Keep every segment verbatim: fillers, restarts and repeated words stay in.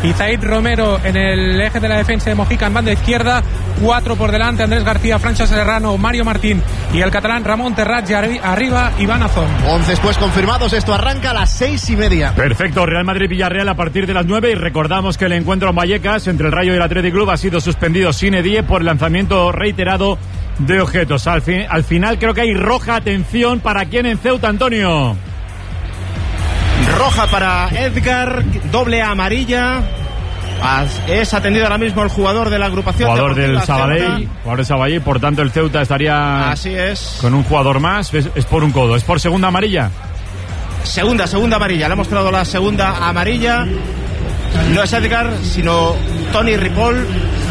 y Zaid Romero en el eje de la defensa de Mojica en banda izquierda. Cuatro por delante: Andrés García, Francha Serrano, Mario Martín y el catalán Ramón Terrat. Y arriba Iván Azón. Once pues confirmados. Esto arranca a las seis y media. Perfecto. Real Madrid-Villarreal a partir de las nueve. Y recordamos que el encuentro en Vallecas entre el Rayo y el Athletic Club ha sido suspendido sine die por lanzamiento reiterado de objetos. Al, fin, al final creo que hay roja. Atención, ¿para quién en Ceuta, Antonio? Roja para Edgar, doble amarilla. Es atendido ahora mismo el jugador de la agrupación. Jugador del Sabadell, jugador del Sabadell, por tanto el Ceuta estaría Así es. con un jugador más. Es, es por un codo, es por segunda amarilla. Segunda, segunda amarilla, le ha mostrado la segunda amarilla. No es Edgar, sino Tony Ripoll.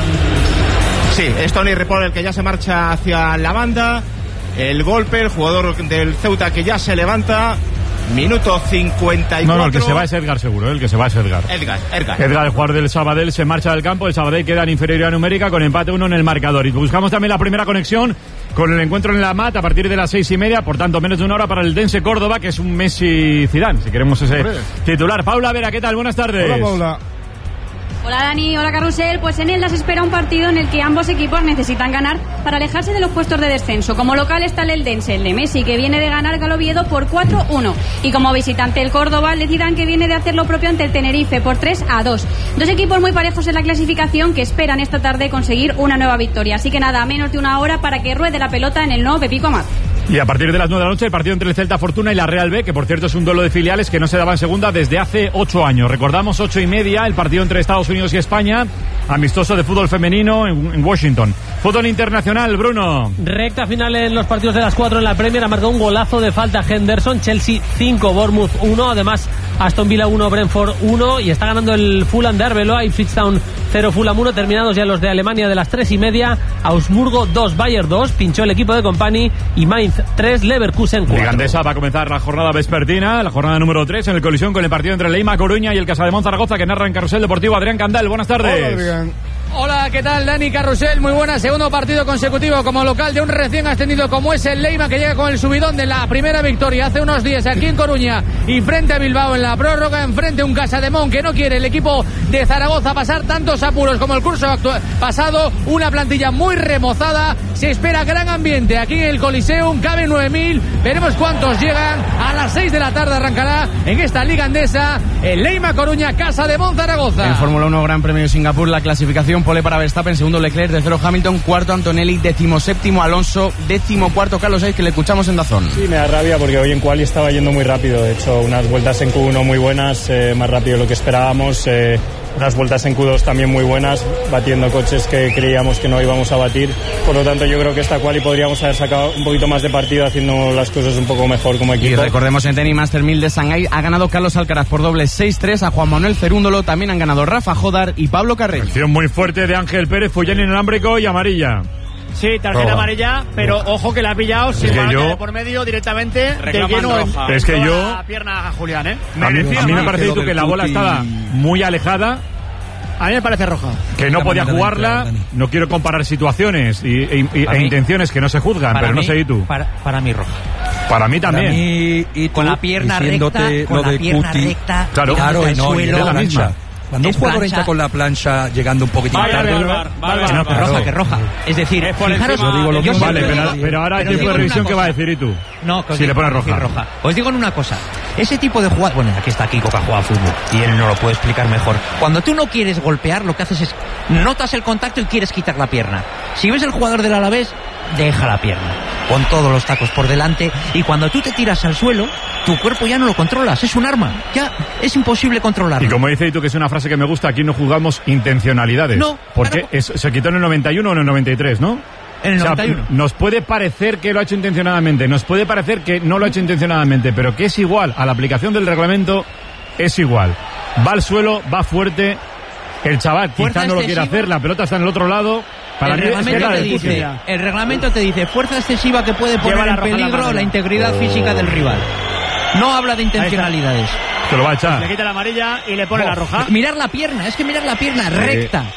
Sí, es Tony Ripoll el que ya se marcha hacia la banda. El golpe, el jugador del Ceuta que ya se levanta. Minuto cincuenta y cuatro. No, no, el que se va es Edgar seguro, ¿eh? El que se va es Edgar. Edgar, Edgar. Edgar, el jugador del Sabadell, se marcha del campo. El Sabadell queda en inferioridad numérica con empate uno en el marcador. Y buscamos también la primera conexión con el encuentro en la M A T a partir de las seis y media. Por tanto, menos de una hora para el Dense Córdoba, que es un Messi Zidane, si queremos ese Hombre. titular. Paula Vera, ¿qué tal? Buenas tardes. Hola, Paula. Hola Dani, hola Carrusel. Pues en él las espera un partido en el que ambos equipos necesitan ganar para alejarse de los puestos de descenso. Como local está el Eldense, el de Messi, que viene de ganar al Oviedo por cuatro uno. Y como visitante el Córdoba, el Zidane, que viene de hacer lo propio ante el Tenerife por tres a dos. Dos equipos muy parejos en la clasificación que esperan esta tarde conseguir una nueva victoria. Así que nada, menos de una hora para que ruede la pelota en el nuevo Pepico Amat. Y a partir de las nueve de la noche el partido entre el Celta Fortuna y la Real B, que por cierto es un duelo de filiales que no se daba en segunda desde hace ocho años. Recordamos, ocho y media, el partido entre Estados Unidos y España, amistoso de fútbol femenino en, en Washington. Fútbol internacional, Bruno. Recta final en los partidos de las cuatro en la Premier. Ha marcado un golazo de falta Henderson. Chelsea cinco, Bournemouth uno. Además, Aston Villa uno, Brentford uno. Y está ganando el Fulham de Arbeloa. Ipswich Town cero, Fulham uno. Terminados ya los de Alemania de las tres y media. Augsburgo dos, Bayern dos. Pinchó el equipo de Company. Y Mainz tres, Leverkusen cuatro. Ligandesa va a comenzar la jornada vespertina, la jornada número tres, en el colisión con el partido entre el Leima Coruña y el Casademón Zaragoza, que narra en Carrusel Deportivo Adrián Candal. Buenas tardes. Hola, Adrián. Hola, ¿qué tal, Dani? Carrusel, muy buena. Segundo partido consecutivo como local de un recién ascendido como es el Leima, que llega con el subidón de la primera victoria hace unos días aquí en Coruña y frente a Bilbao en la prórroga. Enfrente un Casademón que no quiere el equipo de Zaragoza pasar tantos apuros como el curso actual, pasado. Una plantilla muy remozada. Se espera gran ambiente aquí en el Coliseum. Cabe nueve mil. Veremos cuántos llegan. A las seis de la tarde arrancará en esta liga andesa el Leima Coruña, Casademón Zaragoza. En Fórmula uno Gran Premio de Singapur, la clasificación: pole para Verstappen, segundo Leclerc, tercero Hamilton, cuarto Antonelli, décimo séptimo Alonso, décimo cuarto Carlos Sainz, que le escuchamos en Dazón. Sí, me da rabia porque hoy en quali estaba yendo muy rápido. De hecho, unas vueltas en Q uno muy buenas, eh, más rápido de lo que esperábamos. Eh, unas vueltas en Q dos también muy buenas, batiendo coches que creíamos que no íbamos a batir. Por lo tanto, yo creo que esta quali podríamos haber sacado un poquito más de partido, haciendo las cosas un poco mejor como equipo. Y recordemos, en Tenis Master mil de Shanghái ha ganado Carlos Alcaraz por doble seis tres a Juan Manuel Cerúndolo. También han ganado Rafa Jodar y Pablo Carreño. Acción muy fuerte de Ángel Pérez, Fullán inalámbrico y amarilla. Sí, tarjeta Roja. amarilla, pero ojo que la ha pillado sin es que balón yo... de por medio directamente de lleno en, es que yo la pierna a Julián, ¿eh? A mí, a mí me parece que, que la bola estaba muy alejada. A mí me parece roja. Que no podía jugarla. No quiero comparar situaciones y, e, e, e intenciones que no se juzgan, pero mí, no sé, ¿y tú? Para, para mí roja. Para mí también. Para mí, y tú, con la pierna recta, con la pierna Cuti, recta, claro, claro, el no, suelo, es la misma. Cuando es un jugador plancha. entra con la plancha llegando un poquitín vale, tarde, vale, vale, vale, vale, no, que claro. roja, que roja. Es decir, es por fijaros, yo digo lo yo vale, pero, pero, pero ahora hay tiempo de revisión que va a decir y tú. No, si le pones roja. roja. Os digo en una cosa, ese tipo de jugador, bueno, aquí está Kiko que ha jugado a fútbol y él no lo puede explicar mejor. Cuando tú no quieres golpear, lo que haces es notas el contacto y quieres quitar la pierna. Si ves el jugador del Alavés, deja la pierna, con todos los tacos por delante, y cuando tú te tiras al suelo, tu cuerpo ya no lo controlas, es un arma, ya es imposible controlarlo. Y como dice tú, que es una frase que me gusta, aquí no jugamos intencionalidades. No. Porque claro. es, se quitó en el noventa y uno o en el noventa y tres, ¿no? En el o sea, noventa y uno. Nos puede parecer que lo ha hecho intencionadamente, nos puede parecer que no lo ha hecho intencionadamente, pero que es igual, a la aplicación del reglamento es igual. Va al suelo, va fuerte, el chaval Fuerza quizá no lo quiere excesiva. hacer, la pelota está en el otro lado. Para el, mí reglamento es que te dice, el reglamento te dice fuerza excesiva que puede poner en peligro la, la integridad oh. física del rival. No habla de intencionalidades. Te lo va a echar. Le quita la amarilla y le pone oh. la roja. Mirar la pierna, es que mirar la pierna recta.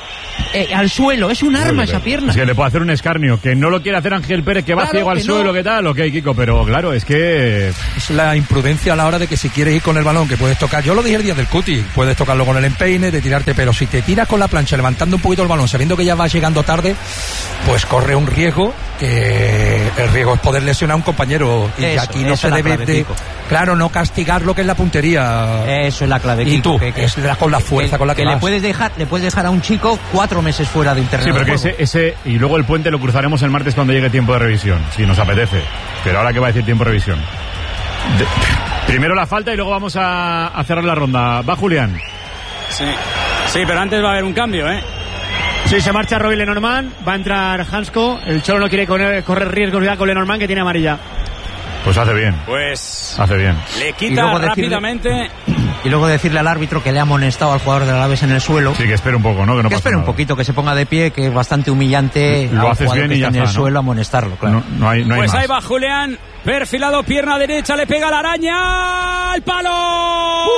eh, al suelo. Es un arma esa pierna. Es que le puede hacer un escarnio, que no lo quiere hacer Ángel Pérez, que va Claro ciego al que suelo, no. ¿qué tal? Ok, Kiko, pero claro, es que... Es la imprudencia a la hora de que si quieres ir con el balón, que puedes tocar, yo lo dije el día del cuti, puedes tocarlo con el empeine, de tirarte, pero si te tiras con la plancha levantando un poquito el balón, sabiendo que ya vas llegando tarde, pues corre un riesgo, que el riesgo es poder lesionar a un compañero, y Eso, aquí no eso se es la debe clave, de, Kiko. claro, no castigar lo que es la puntería. Eso es la clave, Y Kiko, tú, que, que- es la- con la fuerza que- con la que que le vas. puedes dejar, le puedes dejar a un chico cuatro meses fuera de un Sí, terreno pero de que juego. ese, ese... Y luego el puente lo cruzaremos el martes cuando llegue tiempo de revisión, si nos apetece. Pero ahora que va a decir tiempo de revisión. De- Primero la falta y luego vamos a, a cerrar la ronda. Va Julián. Sí. Sí, pero antes va a haber un cambio, ¿eh? Sí, se marcha Robin Lenormand, va a entrar Hansko. El Cholo no quiere correr, correr riesgos ya con Lenormand, que tiene amarilla. Pues hace bien. Pues Hace bien. le Y quita luego decirle- rápidamente. Y luego decirle al árbitro que le ha amonestado al jugador del Alavés en el suelo. Sí, que espere un poco, ¿no? Que no que pasa espere un nada. poquito, que se ponga de pie, que es bastante humillante Lo a un haces jugador bien que y ya está en el está, ¿no? suelo amonestarlo, claro. No, no hay, no hay Pues más. ahí va Julián, perfilado, pierna derecha, le pega la araña al palo.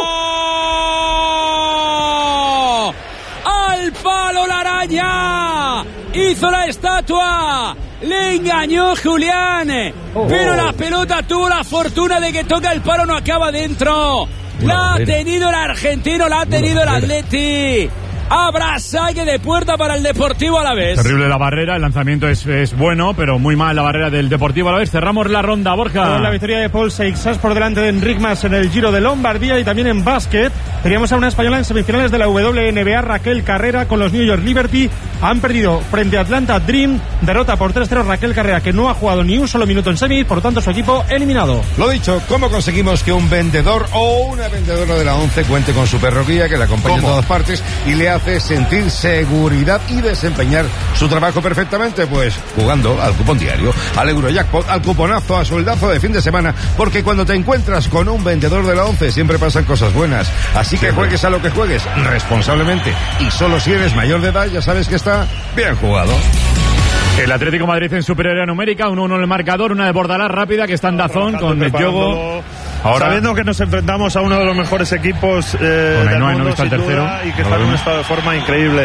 ¡Uh! Al palo la araña. Hizo la estatua. Le engañó Julián. Pero la pelota tuvo la fortuna de que toca el palo, no acaba dentro. La ha tenido el argentino, la ha tenido el Atleti. Habrá saque de puerta para el Deportivo Alavés. Terrible la barrera, el lanzamiento es, es bueno, pero muy mal la barrera del Deportivo Alavés. Cerramos la ronda, Borja. Con la victoria de Paul Seixas por delante de Enric Mas en el Giro de Lombardía y también en básquet. Teníamos a una española en semifinales de la W N B A, Raquel Carrera, con los New York Liberty. Han perdido frente a Atlanta Dream. Derrota por tres cero Raquel Carrera, que no ha jugado ni un solo minuto en semis, por lo tanto su equipo eliminado. Lo dicho, ¿cómo conseguimos que un vendedor o una vendedora de la ONCE cuente con su perro guía, que le acompaña en todas partes y le hace sentir seguridad y desempeñar su trabajo perfectamente? Pues jugando al cupón diario, al Eurojackpot, al cuponazo, a sueldazo de fin de semana, porque cuando te encuentras con un vendedor de la ONCE siempre pasan cosas buenas. Así que juegues a lo que juegues, responsablemente, y solo si eres mayor de edad, ya sabes que está bien jugado. El Atlético de Madrid en superioridad numérica, uno uno en el marcador, una de Bordalás rápida que está en Dazón con el Diogo. Ahora, sabiendo que nos enfrentamos a uno de los mejores equipos eh, Con del Ainhoa, mundo, no está el sin tercero. duda, y que No está lo en un vemos. estado de forma increíble.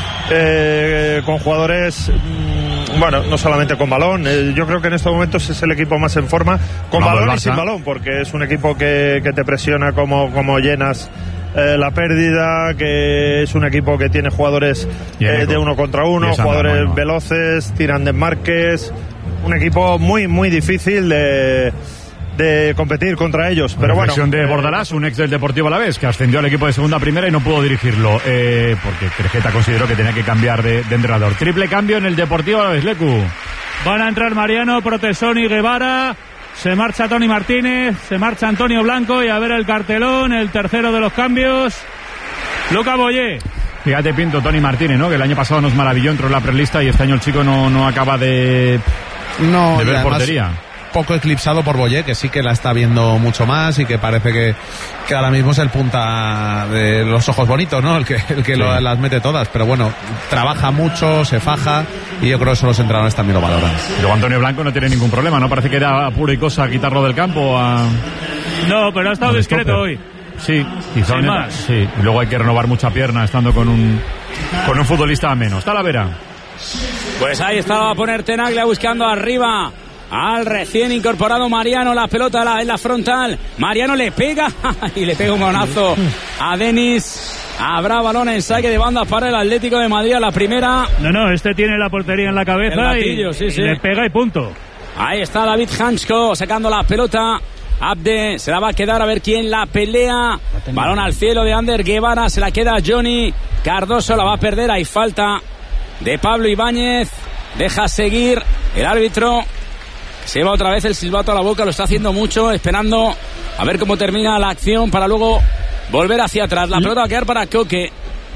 Eh, con jugadores, mm, bueno, no solamente con balón, eh, yo creo que en estos momentos es el equipo más en forma, con Vamos, el balón y Barça. sin balón, porque es un equipo que, que te presiona como, como llenas eh, la pérdida, que es un equipo que tiene jugadores Y eh, Eneco. de uno contra Y uno, es jugadores Andamón, ¿no? veloces, tiran desmarques, un equipo muy, muy difícil de, de competir contra ellos, pero bueno. Reflexión de eh, Bordalás, un ex del Deportivo Alavés, que ascendió al equipo de segunda a primera y no pudo dirigirlo, eh, porque Trejeta consideró que tenía que cambiar de, de entrenador. Triple cambio en el Deportivo Alavés, Lecu. Van a entrar Mariano, Protesón y Guevara. Se marcha Tony Martínez, se marcha Antonio Blanco y a ver el cartelón, el tercero de los cambios. Luca Boyé. Fíjate, Pinto, Tony Martínez, ¿no? Que el año pasado nos maravilló, entró en la prelista y este año el chico no, no acaba de, No, de y ver además, portería. poco eclipsado por Boyé, que sí que la está viendo mucho más y que parece que, que ahora mismo es el punta de los ojos bonitos, ¿no? El que, el que Sí. lo- las mete todas. Pero bueno, trabaja mucho, se faja y yo creo que eso los entrenadores también lo valoran. Luego Antonio Blanco no tiene ningún problema, ¿no? Parece que era puro y cosa quitarlo del campo a... No, pero ha estado al discreto stopper. hoy. Sí, quizá Sin un- más. sí. Y luego hay que renovar mucha pierna estando con un con un futbolista a menos. Talavera. Pues ahí está, va a poner Tenaglia buscando arriba al recién incorporado Mariano. La pelota en la, en la frontal. Mariano le pega y le pega un manonazo a Denis. Habrá balón en saque de banda para el Atlético de Madrid a la primera. No, no, este tiene la portería en la cabeza El gatillo, y, sí, sí. y le pega y punto. Ahí está David Hansko sacando la pelota. Abde se la va a quedar a ver quién la pelea. Balón al cielo de Ander Guevara. Se la queda Johnny. Cardoso la va a perder. Hay falta de Pablo Ibáñez. Deja seguir el árbitro. Se lleva otra vez el silbato a la boca. Lo está haciendo mucho. Esperando a ver cómo termina la acción para luego volver hacia atrás. La pelota va a quedar para Coque.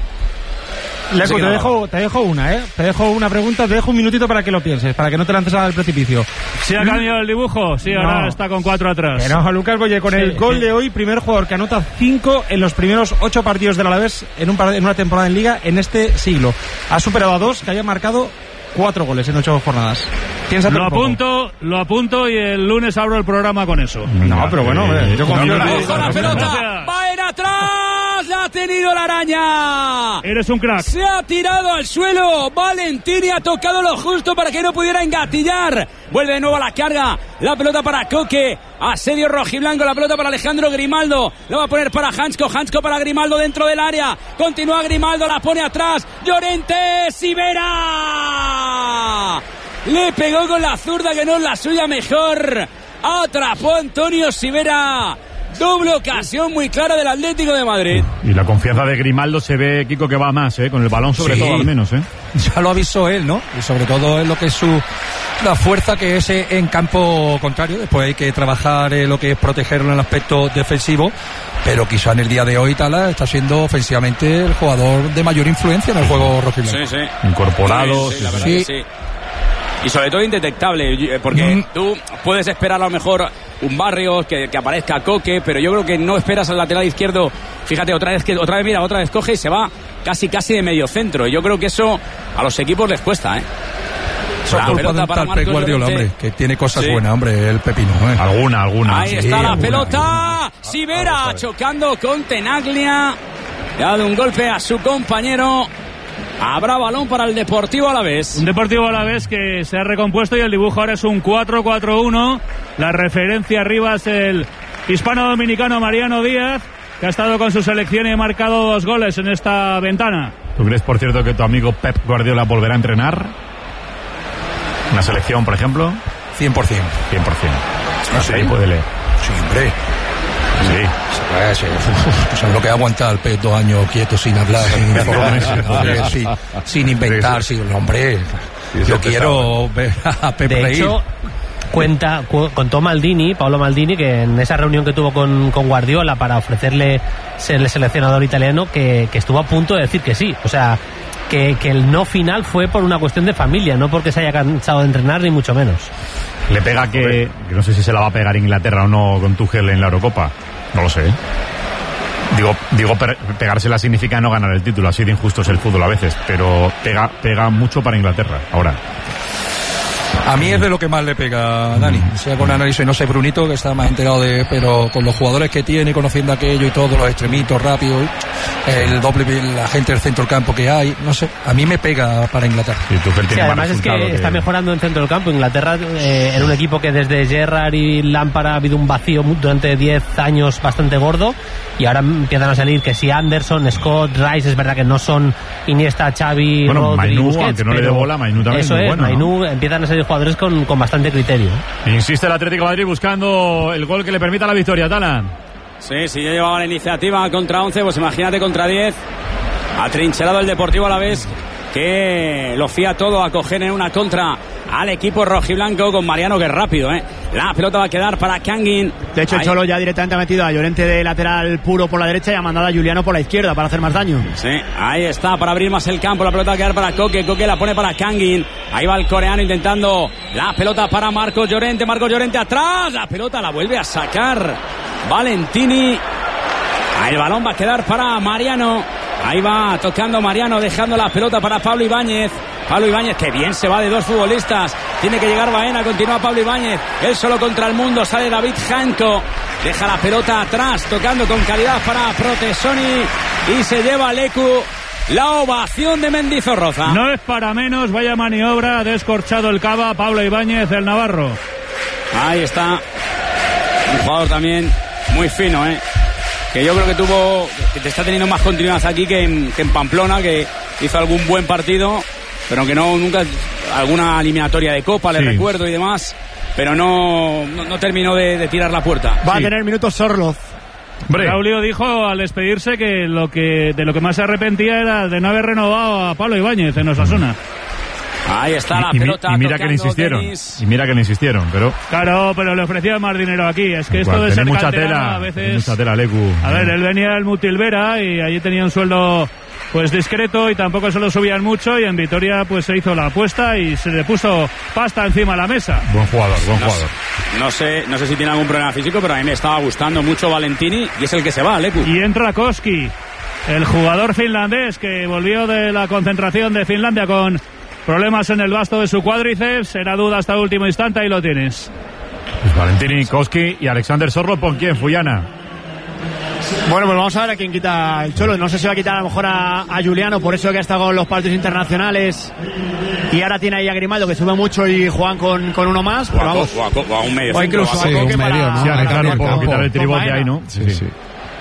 Leco, te dejo, te dejo una, ¿eh? Te dejo una pregunta, te dejo un minutito para que lo pienses, para que no te lances al precipicio. ¿Sí ha cambiado el dibujo? Sí, ahora No. está con cuatro atrás. Que no, Lucas Boyé, con Sí, el gol sí. de hoy, primer jugador que anota cinco en los primeros ocho partidos del Alavés en, un par- en una temporada en Liga en este siglo. Ha superado a dos que hayan marcado cuatro goles en ocho jornadas. Piénsate Lo un poco. apunto, lo apunto y el lunes abro el programa con eso. No, pero bueno, hombre, yo confío en ti. Ojo la pelota. Va en atrás. La ha tenido la araña. Eres un crack. Se ha tirado al suelo. Valentini ha tocado lo justo para que no pudiera engatillar. Vuelve de nuevo a la carga. La pelota para Coque. Asedio rojiblanco. La pelota para Alejandro Grimaldo. La va a poner para Hansko. Hansko para Grimaldo dentro del área. Continúa Grimaldo. La pone atrás. Llorente. Sivera. Le pegó con la zurda que no es la suya mejor. Atrapó Antonio Sivera. Doble ocasión muy clara del Atlético de Madrid. Y la confianza de Grimaldo se ve, Kiko, que va más, ¿eh? Con el balón sobre sí. todo al menos, ¿eh? Ya lo avisó él, ¿no? Y sobre todo es lo que es su la fuerza que es en campo contrario. Después hay que trabajar eh, lo que es protegerlo en el aspecto defensivo. Pero quizá en el día de hoy Tala está siendo ofensivamente el jugador de mayor influencia en el juego rojiblanco. Sí, sí. Incorporado. Sí, sí, la verdad sí. que sí. Y sobre todo indetectable, porque mm. tú puedes esperar a lo mejor un Barrios, que, que aparezca Coque, pero yo creo que no esperas al lateral izquierdo. Fíjate, otra vez que otra vez mira, otra vez coge y se va casi casi de medio centro. Y yo creo que eso a los equipos les cuesta, ¿eh? Eso es culpa del tal Pep Guardiola, hombre, que tiene cosas sí. buenas, hombre, el pepino. ¿eh? Alguna, alguna. Ahí sí, está la alguna, pelota. alguna. Sivera chocando con Tenaglia. Le ha dado un golpe a su compañero. Habrá balón para el Deportivo Alavés. Un Deportivo Alavés que se ha recompuesto y el dibujo ahora es un cuatro cuatro uno. La referencia arriba es el hispano-dominicano Mariano Díaz, que ha estado con su selección y ha marcado dos goles en esta ventana. ¿Tú crees, por cierto, que tu amigo Pep Guardiola volverá a entrenar? ¿Una selección, por ejemplo? cien por ciento. cien por ciento. No sé. Ahí puede leer. Sí, hombre. Sí. Sí, ¿sabes lo que aguanta el Pep dos años quieto sin hablar, sin informar, sin, sin, sin inventar? Sí, hombre, sí, yo quiero ver a Pep de reír. Hecho, cuenta, cu- contó Maldini, Paolo Maldini, que en esa reunión que tuvo con, con Guardiola para ofrecerle ser el seleccionador italiano, que, que estuvo a punto de decir que sí. O sea, que, que el no final fue por una cuestión de familia, no porque se haya cansado de entrenar, ni mucho menos. Le pega que, que no sé si se la va a pegar Inglaterra o no con Tuchel en la Eurocopa. No lo sé. Digo, digo per, pegársela significa no ganar el título. Así de injusto es el fútbol a veces. Pero pega, pega mucho para Inglaterra ahora. A mí es de lo que más le pega a Dani. Si hago un análisis, no sé, Brunito, que está más enterado de... Pero con los jugadores que tiene, conociendo aquello y todo, los extremitos rápidos, el doble, la gente del centro del campo que hay, no sé, a mí me pega para Inglaterra. Sí, Tuchel tiene Sí, además es que, que está mejorando en centro del campo. Inglaterra eh, era un equipo que desde Gerrard y Lampard ha habido un vacío durante diez años bastante gordo, y ahora empiezan a salir que si Anderson, Scott, Rice, es verdad que no son Iniesta, Xavi, bueno, Rodri, Mainu, Busquets, aunque no le dé pero bola, Mainu también eso es muy es, bueno, Mainu, ¿no? empiezan a salir jugadores con, con bastante criterio. Insiste el Atlético de Madrid buscando el gol que le permita la victoria, Tala. Sí, si ya llevaba la iniciativa contra once, pues imagínate contra diez. Atrincherado el Deportivo Alavés, que lo fía todo a coger en una contra al equipo rojiblanco con Mariano, que es rápido, ¿eh? La pelota va a quedar para Kangin. De hecho, el Ahí. Cholo ya directamente ha metido a Llorente de lateral puro por la derecha y ha mandado a Juliano por la izquierda para hacer más daño. Sí, ahí está, para abrir más el campo. La pelota va a quedar para Coque. Coque la pone para Kangin. Ahí va el coreano intentando la pelota para Marcos Llorente. Marcos Llorente atrás. La pelota la vuelve a sacar Valentini. Ahí el balón va a quedar para Mariano. Ahí va tocando Mariano, dejando la pelota para Pablo Ibáñez. Pablo Ibáñez, que bien se va de dos futbolistas. Tiene que llegar Baena, continúa Pablo Ibáñez. Él solo contra el mundo, sale David Janko. Deja la pelota atrás, tocando con calidad para Protesoni. Y se lleva Lecu la ovación de Mendizorroza. No es para menos, vaya maniobra, ha descorchado el cava Pablo Ibáñez, el navarro. Ahí está. Un jugador también muy fino, ¿eh? Que yo creo que tuvo, que te está teniendo más continuidad aquí que en, que en Pamplona, que hizo algún buen partido, pero que no, nunca, alguna eliminatoria de Copa, le sí. recuerdo y demás, pero no, no, no terminó de, de tirar la puerta. Va Sí. a tener minutos Sorloz. Braulio dijo al despedirse que lo que de lo que más se arrepentía era de no haber renovado a Pablo Ibáñez en Osasuna. Ahí está la y, pelota. y mira que le insistieron. Denis. Y mira que le insistieron, pero. Claro, pero le ofrecía más dinero aquí. Es que esto Igual, de ser tiene mucha canterano tela. a veces. Tiene mucha tela, Lecu. A ver, él venía del Mutilvera y allí tenía un sueldo pues discreto y tampoco se lo subían mucho, y en Vitoria pues se hizo la apuesta y se le puso pasta encima de la mesa. Buen jugador, buen No jugador. sé, no sé, no sé si tiene algún problema físico, pero a mí me estaba gustando mucho Valentini y es el que se va, Lecu. Y entra Koski, el jugador finlandés que volvió de la concentración de Finlandia con problemas en el vasto de su cuádriceps. Era duda hasta el último instante, ahí lo tienes. Pues Valentini, Koski y Alexander Sorlo, ¿por quién? Fuyana. Bueno, pues vamos a ver a quién quita el Cholo. No sé si va a quitar a lo mejor a, a Juliano, por eso que ha estado con los partidos internacionales y ahora tiene ahí a Grimaldo, que sube mucho, y juegan con, con uno más. Pero vamos. O a, o a un medio. O incluso centro, a Coque un para... medio, ¿no? Sí, arreglar un poco, quitar el tribote ahí, ¿no? Sí, sí.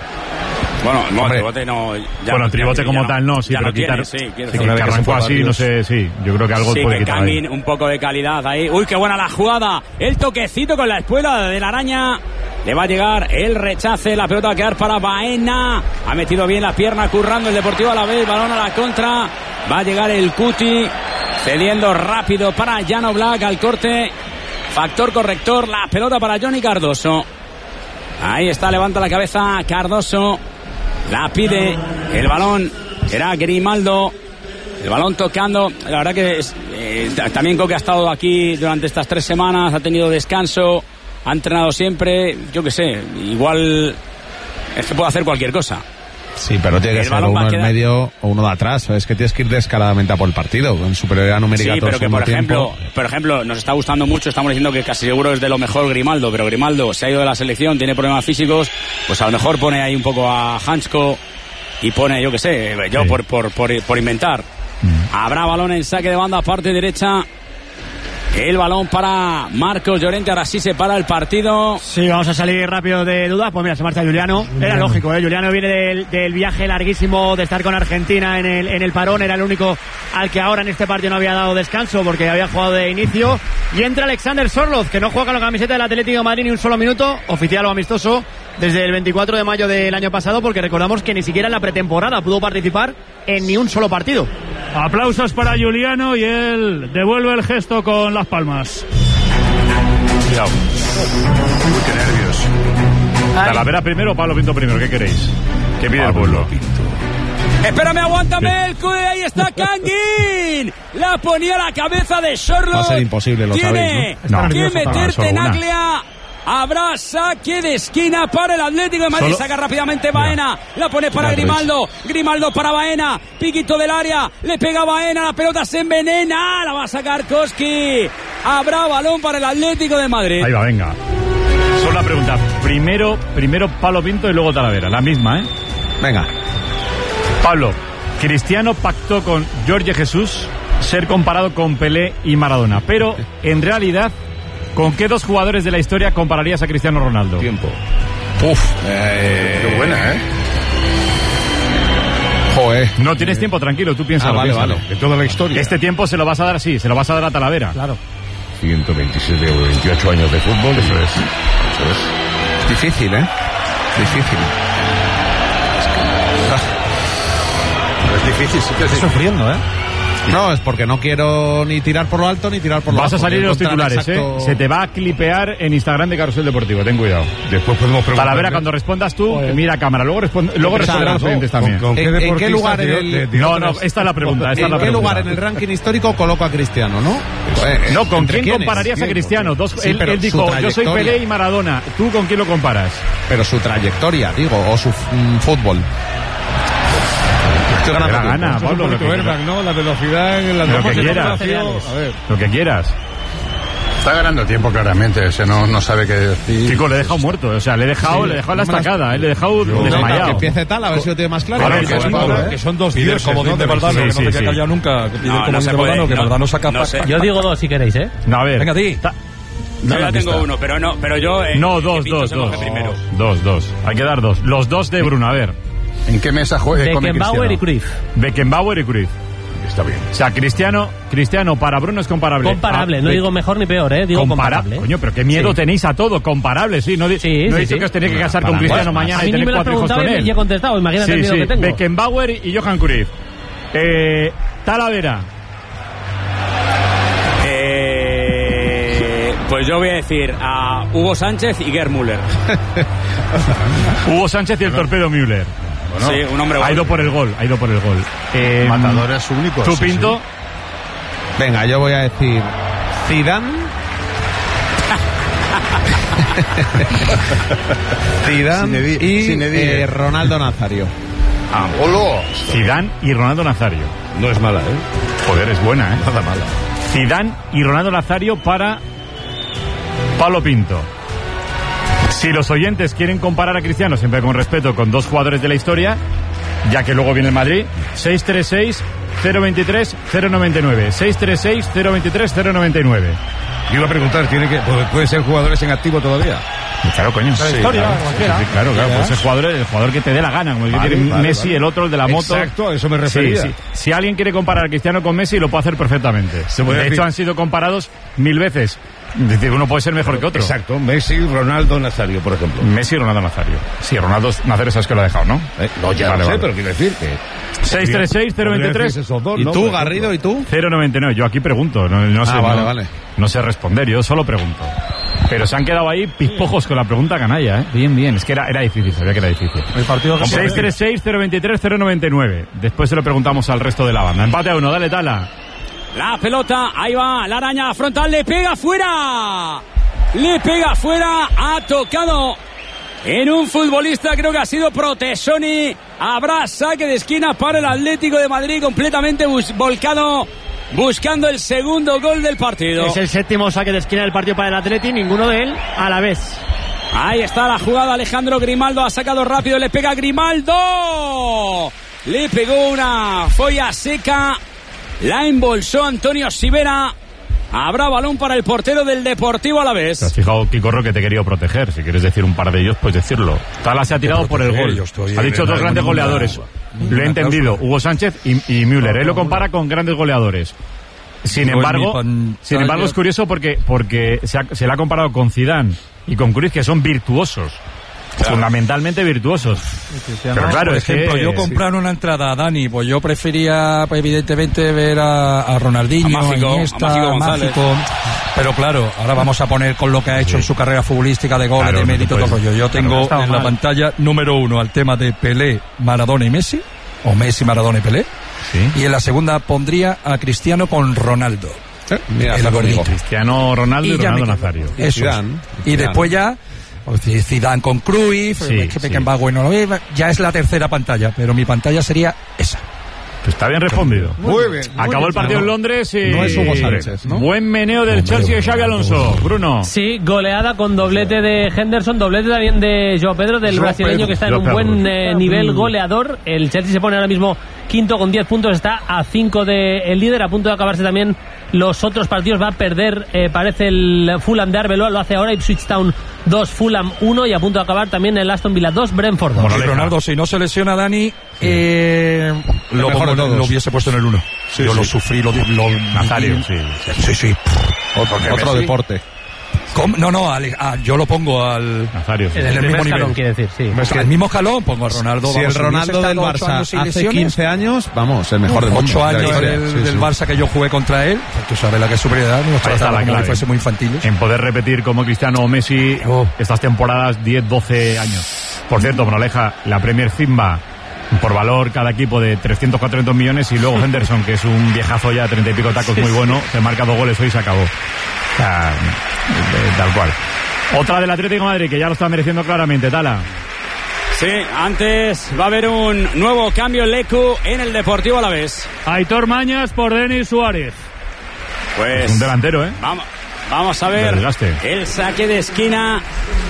Bueno, no, el tribote no. Ya, bueno, el tribote ya, como ya tal no, sí, ya pero no tiene, quitar. sí, quiero sí, decir. que arrancó así, no sé, sí. Yo creo que algo Sí, puede que quitar. Kangin, un poco de calidad ahí. Uy, qué buena la jugada. El toquecito con la espuela de la araña. Le va a llegar el rechace. La pelota va a quedar para Baena. Ha metido bien la pierna, currando el Deportivo Alavés. Balón a la contra. Va a llegar el Cuti. Cediendo rápido para Llano Black al corte. Factor corrector. La pelota para Johnny Cardoso. Ahí está, levanta la cabeza Cardoso. La pide. El balón era Grimaldo. El balón tocando. La verdad que es, eh, también Coque ha estado aquí durante estas tres semanas. Ha tenido descanso. Ha entrenado siempre. Yo qué sé. Igual es que puede hacer cualquier cosa. Sí, pero tiene que El ser balón va uno a en quedar- medio o uno de atrás. Es que tienes que ir descaradamente a por el partido. Con superioridad numérica Sí, todo pero el que por segundo ejemplo, tiempo. por ejemplo, nos está gustando mucho, estamos diciendo que casi seguro es de lo mejor Grimaldo, pero Grimaldo se ha ido de la selección, tiene problemas físicos, pues a lo mejor pone ahí un poco a Hansko y pone, yo qué sé, yo Sí. por, por, por, por inventar. Habrá balón en saque de banda, parte derecha. El balón para Marcos Llorente, ahora sí se para el partido. Sí, vamos a salir rápido de dudas. Pues mira, se marcha Juliano. Era lógico, ¿eh? Juliano viene del, del viaje larguísimo de estar con Argentina en el, en el parón. Era el único al que ahora en este partido no había dado descanso porque había jugado de inicio. Y entra Alexander Sorloz, que no juega con la camiseta del Atlético de Madrid ni un solo minuto, oficial o amistoso, desde el veinticuatro de mayo del año pasado, porque recordamos que ni siquiera en la pretemporada pudo participar en ni un solo partido. Aplausos para Juliano y él devuelve el gesto con las palmas. Cuidado. Uy, qué nervios. Talavera primero o Pablo Pinto primero, ¿qué queréis? ¿Qué pide el pueblo? Espérame, aguántame el cude, ahí está Kangin. La ponía a la cabeza de Sorloth. Va a ser imposible, lo Tiene sabéis, ¿no? No. que Nervioso, meter solo una. Tenaglia. Habrá saque de esquina para el Atlético de Madrid. Solo- Saca rápidamente Baena. La pone para Ya, Grimaldo. Grimaldo para Baena. Piquito del área. Le pega Baena. La pelota se envenena. La va a sacar Koski. Habrá balón para el Atlético de Madrid. Ahí va, venga. Solo la pregunta. Primero, primero Pablo Pinto y luego Talavera. La misma, ¿eh? Venga. Pablo, Cristiano pactó con Jorge Jesús ser comparado con Pelé y Maradona. Pero, en realidad, ¿con qué dos jugadores de la historia compararías a Cristiano Ronaldo? Tiempo. Uf. Eh, Qué buena, ¿eh? Joder. No tienes tiempo, tranquilo, tú piénsalo. Ah, vale, piénsalo. vale. De toda la historia. Este tiempo se lo vas a dar, sí, se lo vas a dar a Talavera. Claro. ciento veintisiete o veintiocho años de fútbol. Eso es. Eso es. Difícil, ¿eh? Difícil. Es difícil, sí que es Estoy sufriendo, ¿eh? No, es porque no quiero ni tirar por lo alto ni tirar por lo Vas bajo. a salir en Quiero los encontrar titulares, exacto- ¿eh? Se te va a clipear en Instagram de Carrusel Deportivo, ten cuidado. Después podemos preguntar. Talavera, cuando respondas tú, mira a cámara. Luego, responde, luego responderán los oyentes también. ¿Con, con qué ¿En- en qué deportista lugar en tiró- el- de- tiró No, no, tres- esta es la pregunta. Esta es ¿En la qué pregunta. lugar en el ranking histórico coloco a Cristiano, no? Eh, No, ¿con ¿entre quién quiénes? compararías a ¿Quién? Cristiano? Dos, Sí, él, pero él su dijo, yo soy trayectoria. Pelé y Maradona. ¿Tú con quién lo comparas? Pero su trayectoria, digo, o su mm, fútbol. Estoy ganando La tiempo. gana, Pablo, lo que, airbag, ¿no? La velocidad en las lo bombas que de quieras. formación. A ver. Lo que quieras. Está ganando tiempo claramente, o sea, no, no sabe qué decir. Chico, le he dejado muerto. O sea, le he dejado, Sí, le he dejado la no me las- estacada. eh, Le he dejado No, que desmayado. empiece tal, a ver si lo tiene más claro. A ver, Porque que es es Pablo, Pablo, ¿eh? Que son dos Pide el diez como comodín dice de Valdano, sí, que no sí, te sí. queda callado nunca. Que pide No, el no comodín se de puede, Valdano, que no, Valdano saca no sé. pasta. Yo digo dos si queréis, ¿eh? No, a ver. Venga, di. Ta- Yo Dale ya la tengo pista. uno, pero no, pero yo. eh, No, que dos, Pinto dos, se moje dos. primero. Dos, dos. Hay que dar dos. Los dos de Bruno, a ver. ¿En qué mesa juega? come Beckenbauer y Cristiano? Cruyff. Beckenbauer y Cruyff. Está bien. O sea, Cristiano, Cristiano para Bruno es comparable. Comparable, Ah, no Beck- digo mejor ni peor, ¿eh? Digo Compara- comparable. Coño, pero qué miedo Sí. tenéis a todo. Comparable, sí. No, di- Sí, no sí, he dicho sí. que os tenéis que casar Para con Cristiano más. mañana A y mí ni tener me lo has cuatro hijos preguntado con y él. me he contestado. Imagínate el Sí, miedo sí. que tengo. Beckenbauer y Johan Cruyff. Eh, Talavera. Eh, pues yo voy a decir a Hugo Sánchez y Gerd Müller. Hugo Sánchez y el torpedo Müller. Sí, un hombre Ha gol. ido por el gol, ha ido por el gol. Eh, Matadores únicos. ¿Tú, sí, Pinto? sí. Venga, yo voy a decir Zidane. Zidane Zinedine- y Zinedine. eh, Ronaldo Nazario. Ah, ¡Hola! Zidane y Ronaldo Nazario. No es mala, ¿eh? Joder, es buena, ¿eh? Nada mala. Zidane y Ronaldo Nazario para Pablo Pinto. Si los oyentes quieren comparar a Cristiano, siempre con respeto, con dos jugadores de la historia, ya que luego viene el Madrid, seis tres seis, cero veintitrés, cero noventa y nueve. seis tres seis, cero veintitrés, cero noventa y nueve. Yo iba a preguntar, ¿tiene que, ¿pueden ser jugadores en activo todavía? Claro, coño. Sí, historia, claro, sí, claro, claro. Puede ser jugador, el jugador que te dé la gana, como el vale, que tiene vale, Messi, vale. El otro, el de la moto. Exacto, a eso me refería. Sí, sí. Si alguien quiere comparar a Cristiano con Messi, lo puede hacer perfectamente. Se puede de decir... hecho, han sido comparados mil veces. Es decir, uno puede ser mejor pero, que otro. Exacto, Messi, Ronaldo, Nazario, por ejemplo. Messi, Ronaldo, Nazario. Sí, Ronaldo, Nazario sabes que lo ha dejado, ¿no? Eh, no, ya vale, lo sé, vale. Pero quiero decir que... seis tres seis, cero veintitrés. ¿Y ¿no? tú, Garrido, y tú? cero noventa y nueve. Yo aquí pregunto, no, no sé. Ah, vale, no, vale. No sé responder, yo solo pregunto. Pero se han quedado ahí pispojos con la pregunta canalla, ¿eh? Bien, bien. Es que era, era difícil, sabía que era difícil. El partido seis tres seis, cero veintitrés, cero noventa y nueve. Después se lo preguntamos al resto de la banda. Empate a uno, dale, Tala. La pelota, ahí va, la araña frontal, le pega fuera. Le pega fuera, ha tocado en un futbolista, creo que ha sido Protesoni. Habrá saque de esquina para el Atlético de Madrid, completamente bus- volcado, buscando el segundo gol del partido. Es el séptimo saque de esquina del partido para el Atleti, ninguno de él a la vez. Ahí está la jugada, Alejandro Grimaldo ha sacado rápido, le pega Grimaldo. Le pegó una folla seca, la embolsó Antonio Sivera. Habrá balón para el portero del Deportivo Alavés. Te has fijado, Kiko Ro, que te he querido proteger. Si quieres decir un par de ellos, pues decirlo. Tala se ha tirado por el gol. Ha dicho dos grandes goleadores. Lo he entendido. Hugo Sánchez y, y Müller. Él lo compara con grandes goleadores. Sin embargo, sin embargo es curioso porque, porque se, ha, se le ha comparado con Zidane y con Cruyff, que son virtuosos. Claro. Fundamentalmente virtuosos. Pero claro, por es ejemplo, que... yo comprar una entrada a Dani, pues yo prefería, pues, evidentemente, ver a, a Ronaldinho, a Mágico, a Iniesta, a Mágico, Mágico. Pero claro, ahora vamos a poner con lo que ha hecho sí. en su carrera futbolística de goles, claro, de mérito, todo rollo. Yo tengo claro, en mal. la pantalla número uno al tema de Pelé, Maradona y Messi, o Messi, Maradona y Pelé. Sí. Y en la segunda pondría a Cristiano con Ronaldo. ¿Eh? Mira, el gordito. Cristiano, Ronaldo y, y Ronaldo Nazario. Eso. Zidane, y Zidane. Después ya... Zidane con Cruyff, sí, que sí. bueno, ya es la tercera pantalla, pero mi pantalla sería esa. Pues está bien respondido. Muy bien. Acabó muy el partido bien. en Londres y... No es Hugo Sánchez, ¿no? Buen meneo del Hombre, Chelsea de Xabi Alonso. Bruno. Sí, goleada con doblete de Henderson, doblete también de João Pedro, del João brasileño Pedro. que está en João un Pedro. buen eh, nivel goleador. El Chelsea se pone ahora mismo quinto con diez puntos, está a cinco del líder, a punto de acabarse también los otros partidos. Va a perder, eh, parece, el Fulham de Arbeloa, lo hace ahora, Ipswich Town dos, Fulham uno, y a punto de acabar también el Aston Villa dos, Brentford dos. Bueno, Ronaldo, si no se lesiona Dani, eh, lo, pongo, lo hubiese puesto en el uno. Sí, Yo sí. lo sufrí, lo... lo Nazario, sí. Sí, sí. Otro, otro deporte. ¿Cómo? No, no, al, a, yo lo pongo al... Nazario, sí. En el, el mismo escalón, nivel. quiere decir, sí. Es que el mismo escalón, pongo a Ronaldo. Si vamos, el Ronaldo del Barça hace lesiones, quince años, vamos, el mejor del mundo. ocho años de del, sí, del sí. Barça que yo jugué contra él, tú sabes la que es superioridad, nos trataba como si fuese muy infantiles. En poder repetir como Cristiano o Messi oh. estas temporadas diez, doce años. Por cierto, Moraleja, la Premier Zimba por valor cada equipo de trescientos, cuatrocientos millones, y luego Henderson, que es un viejazo ya, treinta y pico tacos, muy bueno, se marca dos goles hoy y se acabó. O sea, tal cual. Otra del Atlético de Madrid, que ya lo está mereciendo claramente, Tala. Sí, antes va a haber un nuevo cambio en Lecu en el Deportivo Alavés. Aitor Mañas por Denis Suárez. Pues es un delantero, ¿eh? Vamos, vamos a ver el saque de esquina.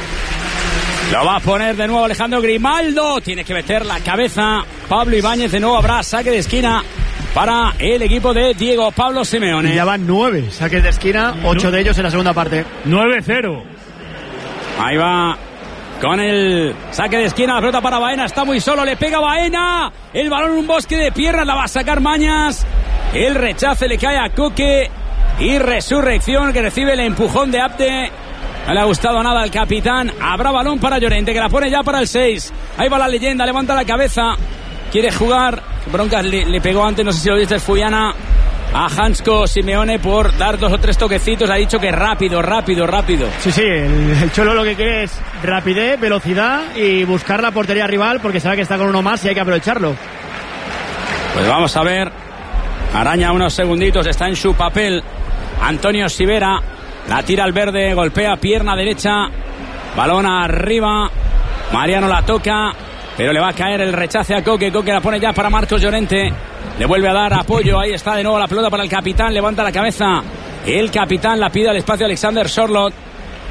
Lo va a poner de nuevo Alejandro Grimaldo. Tiene que meter la cabeza Pablo Ibáñez. De nuevo habrá saque de esquina para el equipo de Diego Pablo Simeone. Y ya van nueve saques de esquina, ocho de ellos en la segunda parte. nueve cero. Ahí va con el saque de esquina. La pelota para Baena. Está muy solo. Le pega Baena. El balón en un bosque de piernas. La va a sacar Mañas. El rechace le cae a Coque. Y Resurrección, que recibe el empujón de Abde. No le ha gustado nada al capitán. Habrá balón para Llorente, que la pone ya para el seis. Ahí va la leyenda, levanta la cabeza. Quiere jugar. Broncas le, le pegó antes, no sé si lo viste, Fuyana, a Hansko Simeone por dar dos o tres toquecitos. Ha dicho que rápido, rápido, rápido. Sí, sí, el, el Cholo lo que quiere es rapidez, velocidad y buscar la portería rival, porque sabe que está con uno más y hay que aprovecharlo. Pues vamos a ver. Araña unos segunditos, está en su papel Antonio Sivera. La tira al verde, golpea pierna derecha, balón arriba, Mariano la toca, pero le va a caer el rechace a Coque. Coque la pone ya para Marcos Llorente, le vuelve a dar apoyo. Ahí está de nuevo la pelota para el capitán, levanta la cabeza el capitán, la pide al espacio Alexander Sorloth.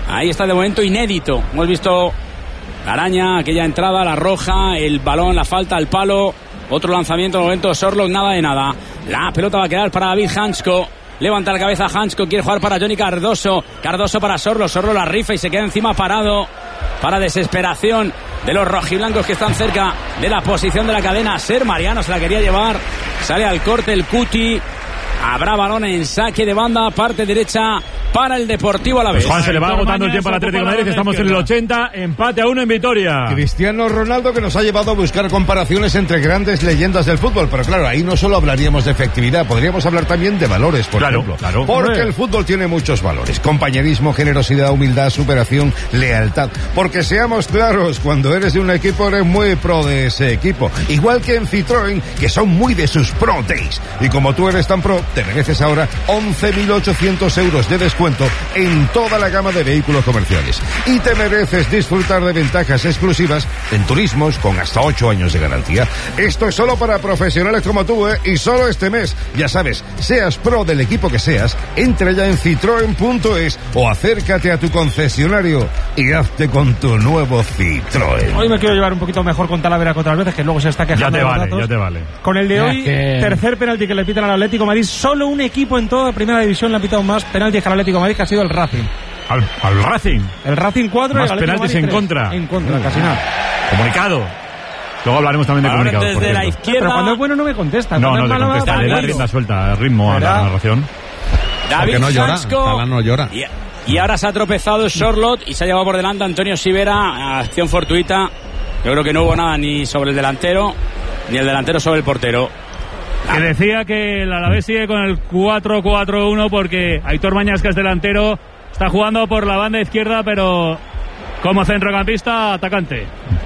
Ahí está de momento inédito. Hemos visto la araña, aquella entrada, la roja, el balón, la falta, el palo. Otro lanzamiento de momento, Sorloth, nada de nada. La pelota va a quedar para David Hansko. Levanta la cabeza Hansko, quiere jugar para Johnny Cardoso. Cardoso para Sorloth, Sorloth la rifa y se queda encima parado. Para desesperación de los rojiblancos que están cerca de la posición de la cadena. Ser Mariano se la quería llevar. Sale al corte el Cuti. Habrá balón en saque de banda, parte derecha para el Deportivo Alavés. Pues Juan, se le va agotando el tiempo al Atlético de Madrid. Estamos en el ochenta, empate a uno en Vitoria. Cristiano Ronaldo, que nos ha llevado a buscar comparaciones entre grandes leyendas del fútbol. Pero claro, ahí no solo hablaríamos de efectividad, podríamos hablar también de valores, por claro, ejemplo. Claro. Porque el fútbol tiene muchos valores: compañerismo, generosidad, humildad, superación, lealtad. Porque seamos claros, cuando eres de un equipo eres muy pro de ese equipo. Igual que en Citroën, que son muy de sus pro days. Y como tú eres tan pro, te mereces ahora once mil ochocientos euros de descuento en toda la gama de vehículos comerciales. Y te mereces disfrutar de ventajas exclusivas en turismos con hasta ocho años de garantía. Esto es solo para profesionales como tú, ¿eh? Y solo este mes. Ya sabes, seas pro del equipo que seas, entra ya en citroen punto es o acércate a tu concesionario y hazte con tu nuevo Citroën. Hoy me quiero llevar un poquito mejor con Talavera que otras veces, que luego se está quejando. Ya te de los vale, datos. ya te vale. Con el de Ya hoy, que... tercer penalti que le pitan al Atlético de Madrid. Solo un equipo en toda Primera División le ha pitado más penaltis que al Atlético de Madrid, que ha sido el Racing. Al, al Racing. El Racing cuatro. Más y el Atlético penaltis de Madrid en tres. contra. En contra, casi nada. Comunicado. Luego hablaremos también de Ahora comunicados. desde por la cierto. izquierda. Pero cuando es bueno no me contesta. No, Cuando no es le malo, contesta, va le da para rienda suelta, ritmo a la ¿verdad? narración. David Porque no llora, Hansko. Talán no llora. Y, y ahora se ha tropezado Sorloth y se ha llevado por delante Antonio Sivera. Acción fortuita. Yo creo que no hubo nada ni sobre el delantero, ni el delantero sobre el portero. Que decía que el Alavés sigue con el cuatro cuatro uno porque Aitor Mañas, que es delantero, está jugando por la banda izquierda, pero como centrocampista atacante.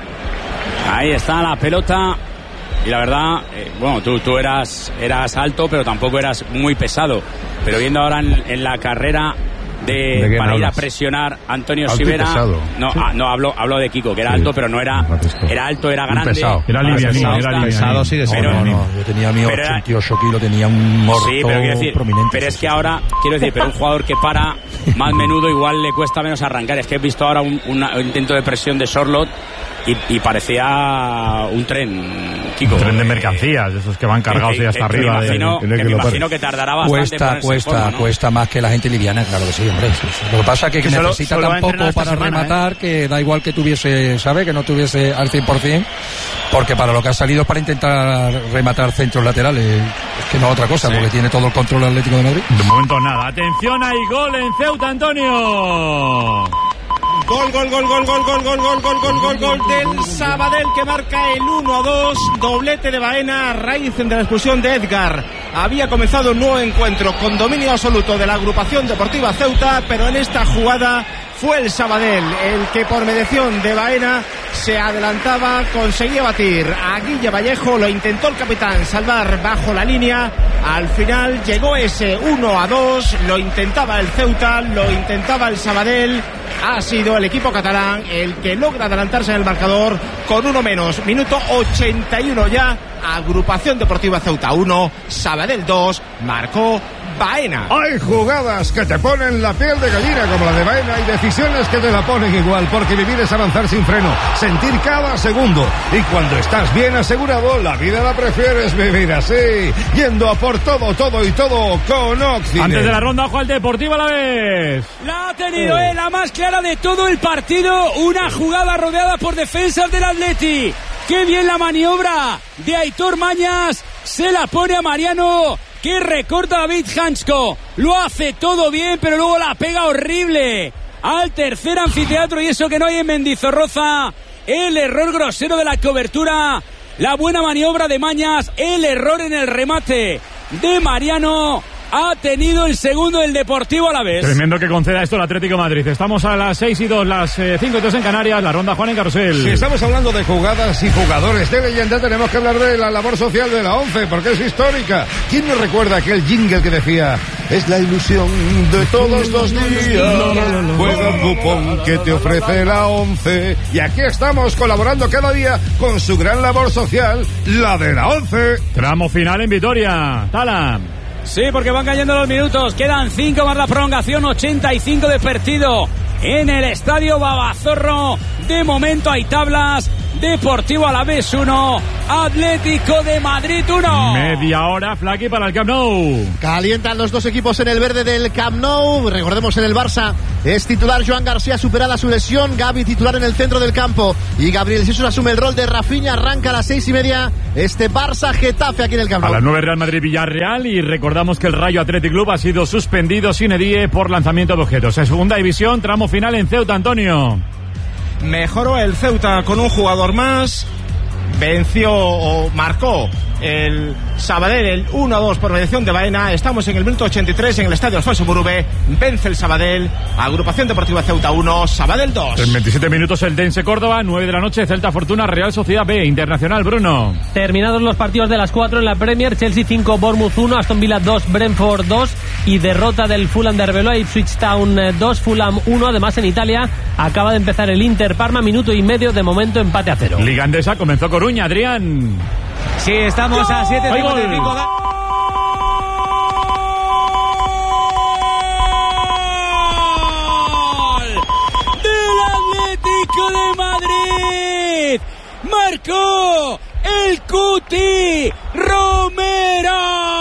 Ahí está la pelota. Y la verdad, eh, bueno, tú, tú eras, eras alto, pero tampoco eras muy pesado. Pero viendo ahora en, en la carrera de, ¿De para ir a hablas? presionar Antonio Alto y Sivera. pesado. No, Sí. ah, no hablo, hablo de Kiko, que era Sí. alto, pero no era. Era alto, era Un grande. pesado. Era livianín, Pesado, era livianín. Pesado sigue siendo. Pero- No, no, yo tenía mi Pero era- ochenta y ocho kilos, tenía un morto Sí, pero quiero decir, prominente. pero es que ahora, quiero decir, pero un jugador que para más menudo igual le cuesta menos arrancar. Es que he visto ahora un, una- un intento de presión de Sorloth y, y parecía un tren, Kiko. Un tren de mercancías, esos que van cargados Que- y hasta que- que arriba. Me de- imagino, de- que de- me de- imagino que tardará bastante en Cuesta, ponerse en cuesta, forma, ¿no? cuesta más que la gente liviana, claro que sí, hombre. Sí, sí. Lo que pasa es que, Que que solo- necesita solo va a tan poco entrenar esta para semana, rematar que da igual que tuviese, ¿sabe? Que no tuviese al cien por ciento, porque para lo que ha salido es para intentar rematar centros laterales, es que no otra cosa, Sí. porque tiene todo el control el Atlético de Madrid. De momento nada. Atención, hay gol en Ceuta, Antonio. Gol, gol, gol, gol, gol, gol, gol, gol, gol, gol, gol, gol del Sabadell, que marca el uno a dos, doblete de Baena a raíz de la expulsión de Edgar. Había comenzado un nuevo encuentro con dominio absoluto de la agrupación deportiva Ceuta, pero en esta jugada fue el Sabadell el que por mediación de Baena se adelantaba, conseguía batir a Guille Vallejo, lo intentó el capitán salvar bajo la línea, al final llegó ese uno a dos, lo intentaba el Ceuta, lo intentaba el Sabadell. Ha sido el equipo catalán el que logra adelantarse en el marcador con uno menos. Minuto ochenta y uno ya. Agrupación Deportiva Ceuta uno, Sabadell dos, marcó Baena. Hay jugadas que te ponen la piel de gallina como la de Baena y decisiones que te la ponen igual, porque vivir es avanzar sin freno, sentir cada segundo. Y cuando estás bien asegurado, la vida la prefieres vivir así, yendo a por todo, todo y todo con Occident. Antes de la ronda, ojo al Deportivo a la vez. La ha tenido él, la más clara de todo el partido. Una jugada rodeada por defensas del Atleti. Qué bien la maniobra de Aitor Mañas. Se la pone a Mariano, que recorta a David Hansko. Lo hace todo bien, pero luego la pega horrible al tercer anfiteatro. Y eso que no hay en Mendizorroza. El error grosero de la cobertura. La buena maniobra de Mañas. El error en el remate de Mariano. Ha tenido el segundo del Deportivo Alavés. Tremendo que conceda esto el Atlético de Madrid. Estamos a las seis y dos, las eh, cinco y dos en Canarias. La ronda, Juan, en Carrusel. Si estamos hablando de jugadas y jugadores de leyenda, tenemos que hablar de la labor social de la ONCE, porque es histórica. ¿Quién nos recuerda aquel jingle que decía: es la ilusión de todos los días, juega un cupón que te ofrece la ONCE? Y aquí estamos colaborando cada día con su gran labor social, la de la ONCE. Tramo final en Vitoria. Tala. Sí, porque van cayendo los minutos. Quedan cinco más la prolongación, ochenta y cinco de partido. en el Estadio Babazorro. De momento hay tablas. Deportivo Alavés uno, Atlético de Madrid uno. Media hora, Flaky, para el Camp Nou. Calientan los dos equipos en el verde del Camp Nou. Recordemos, en el Barça es titular Joan García, superada su lesión. Gavi titular en el centro del campo. Y Gabriel Jesús asume el rol de Rafinha. Arranca a las seis y media este Barça-Getafe aquí en el Camp Nou. A las nueve, Real Madrid-Villarreal. Y recordamos que el Rayo Athletic Club ha sido suspendido sine die por lanzamiento de objetos. En segunda división, tramo final en Ceuta, Antonio. Mejoró el Ceuta con un jugador más. Venció o marcó el Sabadell el uno a dos por mediación de Baena. Estamos en el minuto ochenta y tres en el estadio Alfonso Murube. Vence el Sabadell. Agrupación Deportiva Ceuta uno, Sabadell dos. En veintisiete minutos el Dense Córdoba, nueve de la noche, Celta Fortuna, Real Sociedad B, Internacional, Bruno. Terminados los partidos de las cuatro en la Premier, Chelsea cinco, Bournemouth uno, Aston Villa dos, Brentford dos y derrota del Fulham de Arbeloa, Ipswich Town dos, Fulham uno. Además, en Italia acaba de empezar el Inter Parma, minuto y medio, de momento empate a cero. Liga Andesa comenzó Coruña, Adrián. Sí, estamos a siete cincuenta y cinco. Atlético de Madrid. Marcó el Cuti Romero.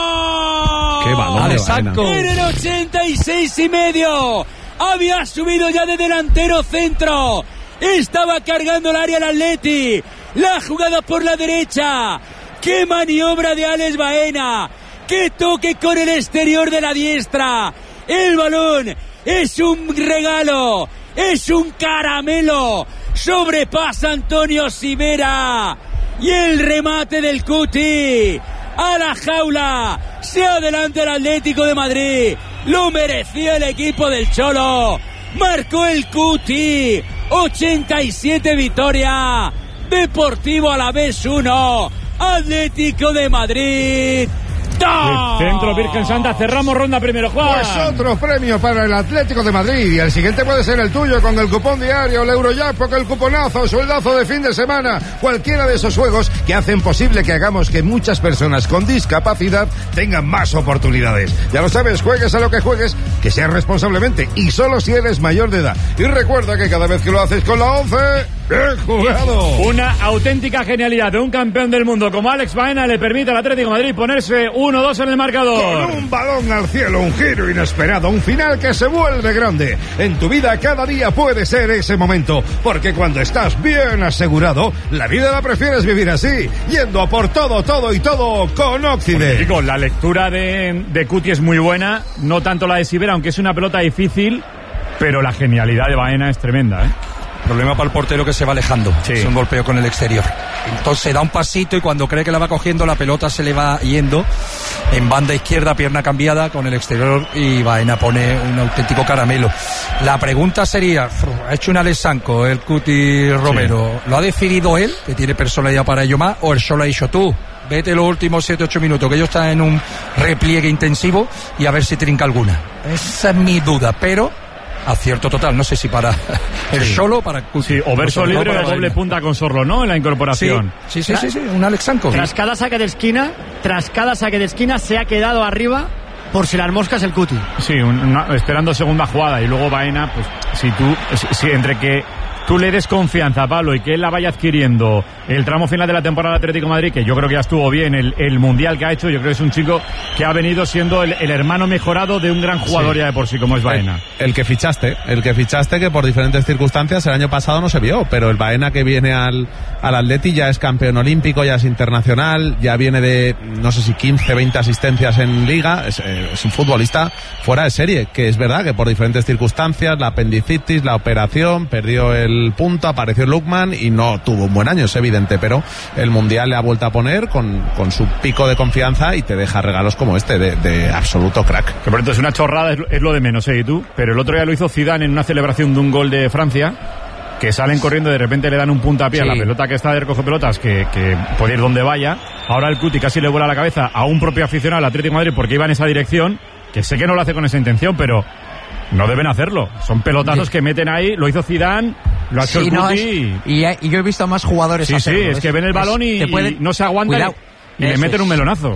Qué balón de Baena. En el ochenta y seis y medio había subido ya de delantero centro. Estaba cargando el área el Atleti. La jugada por la derecha. ¡Qué maniobra de Alex Baena! ¡Qué toque con el exterior de la diestra! El balón es un regalo, es un caramelo. Sobrepasa Antonio Sivera. Y el remate del Cuti a la jaula. Se adelanta el Atlético de Madrid. Lo merecía el equipo del Cholo. Marcó el Cuti. ochenta y siete victoria. Deportivo Alavés uno. Atlético de Madrid dos. Centro Virgen Santa, cerramos ronda primero, Juan. Pues otro premio para el Atlético de Madrid. Y el siguiente puede ser el tuyo con el cupón diario, el Eurojackpot, el cuponazo, sueldazo de fin de semana. Cualquiera de esos juegos que hacen posible que hagamos que muchas personas con discapacidad tengan más oportunidades. Ya lo sabes, juegues a lo que juegues, que seas responsablemente y solo si eres mayor de edad. Y recuerda que cada vez que lo haces con la once... ¡bien jugado! Una auténtica genialidad de un campeón del mundo como Alex Baena le permite al Atlético de Madrid ponerse uno dos en el marcador. Con un balón al cielo, un giro inesperado, un final que se vuelve grande. En tu vida cada día puede ser ese momento, porque cuando estás bien asegurado, la vida la prefieres vivir así, yendo a por todo, todo y todo con Occident. Chicos, la lectura de, de Cuti es muy buena, no tanto la de Sivera, aunque es una pelota difícil, pero la genialidad de Baena es tremenda, ¿eh? Problema para el portero que se va alejando. Sí. Es un golpeo con el exterior. Entonces da un pasito y cuando cree que la va cogiendo, la pelota se le va yendo en banda izquierda, pierna cambiada con el exterior, y Baena pone un auténtico caramelo. La pregunta sería, ¿ha hecho un Alessanco el Cuti Romero? Sí. ¿Lo ha decidido él, que tiene personalidad para ello más, o él solo ha dicho tú? Vete los últimos siete ocho minutos, que ellos están en un repliegue intensivo, y a ver si trinca alguna. Esa es mi duda, pero... acierto total, no sé si para el sí. solo para sí, o verso no, libre o doble punta con Sorlo, ¿no? En la incorporación. Sí, sí, sí, sí, sí, un Alex Sanko. Tras cada saque de esquina, tras cada saque de esquina se ha quedado arriba por si las moscas el Cuti. Sí, una, esperando segunda jugada, y luego Baena, pues si tú, si, si entre que tú le des confianza a Pablo y que él la vaya adquiriendo el tramo final de la temporada de Atlético de Madrid, que yo creo que ya estuvo bien el, el mundial que ha hecho, yo creo que es un chico que ha venido siendo el, el hermano mejorado de un gran jugador, sí, ya de por sí como es Baena. El, el que fichaste, el que fichaste que por diferentes circunstancias el año pasado no se vio, pero el Baena que viene al, al Atleti ya es campeón olímpico, ya es internacional, ya viene de no sé si quince, veinte asistencias en Liga, es, es un futbolista fuera de serie, que es verdad que por diferentes circunstancias, la apendicitis, la operación, perdió el punto, apareció Lukman y no tuvo un buen año, es evidente, pero el mundial le ha vuelto a poner con, con su pico de confianza y te deja regalos como este de, de absoluto crack. Que por cierto es una chorrada, es, es lo de menos, ¿eh? ¿Y tú? Pero el otro día lo hizo Zidane en una celebración de un gol de Francia, que salen corriendo y de repente le dan un puntapié, sí, a la pelota que está de recoge pelotas, que, que puede ir donde vaya. Ahora el Cuti casi le vuela la cabeza a un propio aficionado al Atlético de Madrid porque iba en esa dirección, que sé que no lo hace con esa intención, pero no deben hacerlo. Son pelotazos sí. que meten ahí. Lo hizo Zidane, lo ha hecho sí, el Cuti. No, es, y, y yo he visto a más jugadores sí, hacerlo. Sí, es, es que ven el balón y, puede, y no se aguanta y, y le meten un melonazo.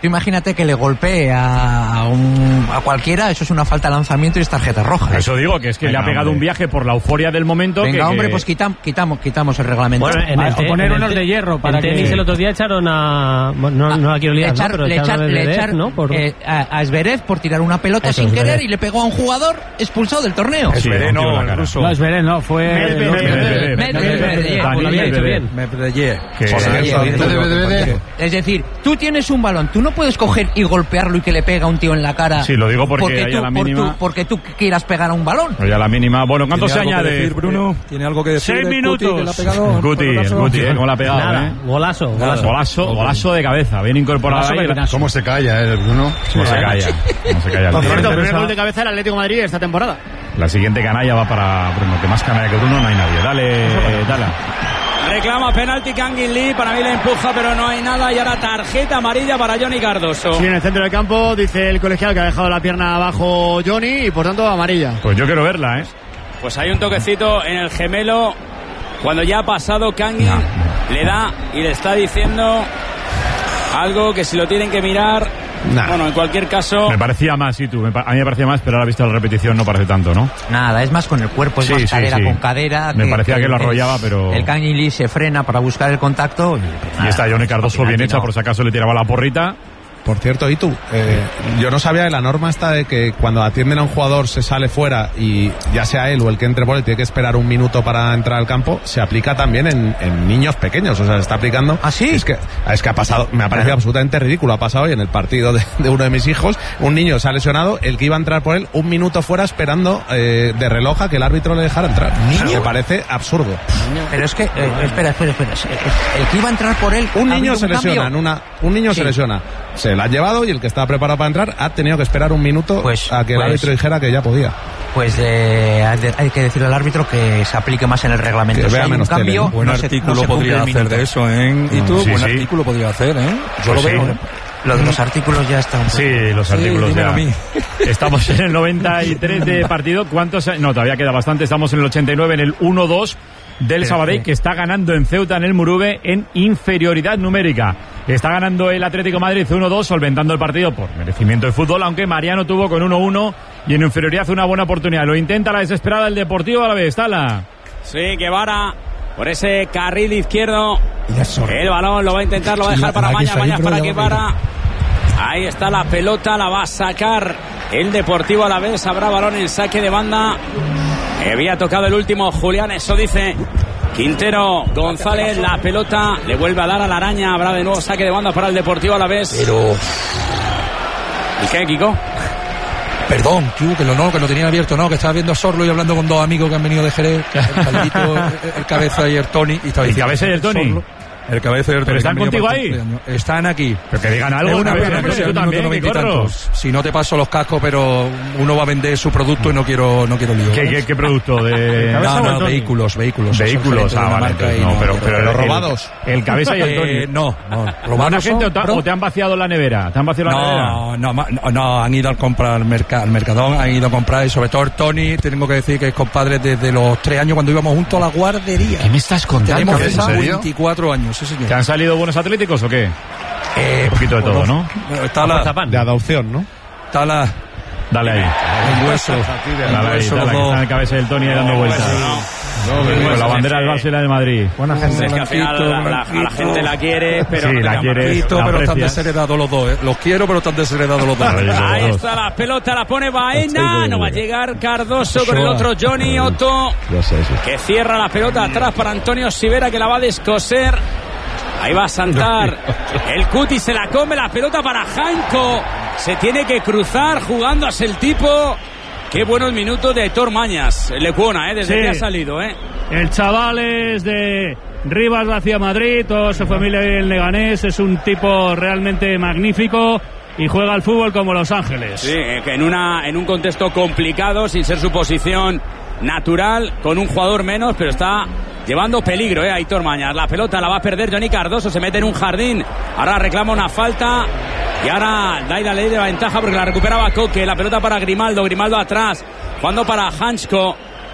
Tú imagínate que le golpee a, un, a cualquiera, eso es una falta de lanzamiento y es tarjeta roja. ¿eh? Eso digo, que es que Venga, le ha pegado hombre. un viaje por la euforia del momento. Venga, que, hombre, que... pues quitam, quitamos, quitamos el reglamento. Bueno, en el, poner en unos el, de hierro para en que... tenis el otro día echaron a... Bueno, no, no la quiero liar, echar, ¿no? Pero le echaron echar, a Zverev, echar, ¿no? Por... eh, a, a Zverev por tirar una pelota Eso, sin Zverev. querer y le pegó a un jugador expulsado del torneo. Sí, Zverev no, el ruso. No, Zverev no, fue... Es decir, tú tienes un balón, tú no puedes coger y golpearlo y que le pega a un tío en la cara. Sí, lo digo porque, porque, tú, a la por mínima... tú, porque tú quieras pegar a un balón. Oye, a la mínima. Bueno, ¿cuánto se añade? Decir, Bruno? ¿Tiene algo que decir? Seis minutos. Guti, que le ha pegado, Guti, el Guti, ¿eh? ¿Cómo le ha pegado? Nada, ¿eh? golazo, golazo. Golazo, golazo de cabeza, bien incorporado ahí. ¿Cómo se calla, eh, Bruno? ¿Cómo se calla? ¿Cómo se calla? Por cierto, primer gol de cabeza del Atlético de Madrid esta temporada. La siguiente canalla va para Bruno, que más canalla que Bruno no hay nadie. Dale, eh, dale. Reclama penalti Kangin Lee, para mí le empuja pero no hay nada y ahora tarjeta amarilla para Johnny Cardoso. Sí, en el centro del campo dice el colegial que ha dejado la pierna abajo Johnny y por tanto amarilla. Pues yo quiero verla, ¿eh? Pues hay un toquecito en el gemelo cuando ya ha pasado Kangin, no, no. le da y le está diciendo algo que si lo tienen que mirar... Nah. Bueno, en cualquier caso... Me parecía más, sí, tú. Me, a mí me parecía más, pero ahora visto la repetición no parece tanto, ¿no? Nada, es más con el cuerpo, es sí, más sí, cadera sí. con cadera. Me que, parecía que, que lo arrollaba, el, pero... El Kangin Lee se frena para buscar el contacto. Y, y está Johnny Cardoso bien hecha, no. por si acaso le tiraba la porrita. Por cierto, ¿y tú? Eh, yo no sabía de la norma esta de que cuando atienden a un jugador se sale fuera y ya sea él o el que entre por él tiene que esperar un minuto para entrar al campo, se aplica también en, en niños pequeños, o sea, se está aplicando. ¿Ah, sí? Es que, es que ha pasado, me ha parecido claro. absolutamente ridículo, ha pasado hoy en el partido de, de uno de mis hijos, un niño se ha lesionado, el que iba a entrar por él, un minuto fuera esperando eh, de reloj a que el árbitro le dejara entrar. ¿Niño? Me parece absurdo. Pero es que, eh, espera, espera, espera, el que iba a entrar por él... Un niño se lesiona, en una, un niño sí. se lesiona. Se la ha llevado y el que estaba preparado para entrar ha tenido que esperar un minuto pues, a que pues, el árbitro dijera que ya podía. Pues eh, hay que decirle al árbitro que se aplique más en el reglamento. Que si vea hay menos un cambio, tele, ¿no? Buen no artículo se, no podría hacer de eso, ¿eh? ¿Y tú? Sí, Buen sí. artículo podría hacer, ¿eh? Yo pues lo veo. Sí. ¿eh? Lo de los artículos ya están. Sí, los artículos sí, ya. A mí. Estamos en el noventa y tres de partido. ¿Cuántos? No, todavía queda bastante. Estamos en el ochenta y nueve, en el uno dos del Sabadell, que está ganando en Ceuta, en el Murube, en inferioridad numérica. Está ganando el Atlético de Madrid uno dos, solventando el partido por merecimiento de fútbol, aunque Mariano tuvo con uno uno y en inferioridad una buena oportunidad. Lo intenta la desesperada el Deportivo a la vez. Tala. Sí, Guevara por ese carril izquierdo. El balón lo va a intentar, lo va a dejar para Mañas. Mañas para Guevara. Ahí está la pelota, la va a sacar el Deportivo a la vez. Habrá balón en saque de banda. Había tocado el último Julián, eso dice Quintero. González, la pelota le vuelve a dar a la araña. Habrá de nuevo saque de banda para el Deportivo a la vez. Pero... ¿Y qué, Kiko? Perdón, tío, que lo no, que lo tenía abierto, no, que estaba viendo a Sorlo y hablando con dos amigos que han venido de Jerez, el Caldito, el Cabeza y el Tony. Y estaba ¿El Cabeza y el Tony? Sorlo, el Cabeza y el Tony. ¿Pero están contigo ahí? Están aquí. Pero que digan algo. Es una pena, pero que tú también, que corro. Si no te paso los cascos, pero uno va a vender su producto y no quiero no quiero lío. ¿Qué, qué, qué producto? De... No, no, vehículos, vehículos. Vehículos, ah, vale. Entonces, no, pero, pero los robados. El, el Cabeza y el Tony. Eh, no, no. ¿Robados gente o te, o te han vaciado la nevera? ¿Te han vaciado la no, nevera? No, no, no, han ido a comprar al, merc al Mercadón, han ido a comprar, y sobre todo el Tony, tengo que decir que es compadre desde los tres años cuando íbamos juntos a la guardería. ¿Qué me estás contando? Tenemos veinticuatro años, sí, señor. ¿Te han salido buenos atléticos o qué? Eh, un poquito de todo, ¿no? Está la de adopción, ¿no? Está la dale ahí. El hueso. Dale ahí, dale, que está en el Cabeza del Tony dando vueltas. No, no, con la bandera del Barça y la de Madrid. Buena gente. Es que al final la, la, a la gente la quiere, pero sí, no la quiere, la pero están desheredados los dos, ¿eh? Los quiero, pero están desheredados los dos. Ahí está la pelota, la pone Baena, no va a llegar Cardoso con el otro Johnny Otto, que cierra la pelota atrás para Antonio Sivera, que la va a descoser. Ahí va a saltar el Cuti, se la come la pelota para Janko. Se tiene que cruzar jugándose el tipo. Qué buenos minutos de Aitor Mañas, Lecuona, ¿eh? Desde sí. que ha salido, ¿eh? El chaval es de Rivas hacia Madrid, toda su familia vive en Leganés, es un tipo realmente magnífico y juega al fútbol como Los Ángeles. Sí, en, una, en un contexto complicado, sin ser su posición natural, con un jugador menos, pero está llevando peligro, ¿eh? Aitor Mañas. La pelota la va a perder Johnny Cardoso, se mete en un jardín, ahora reclama una falta. Y ahora da la ley de la ventaja porque la recuperaba Coque. La pelota para Grimaldo. Grimaldo atrás. Jugando para Hansko.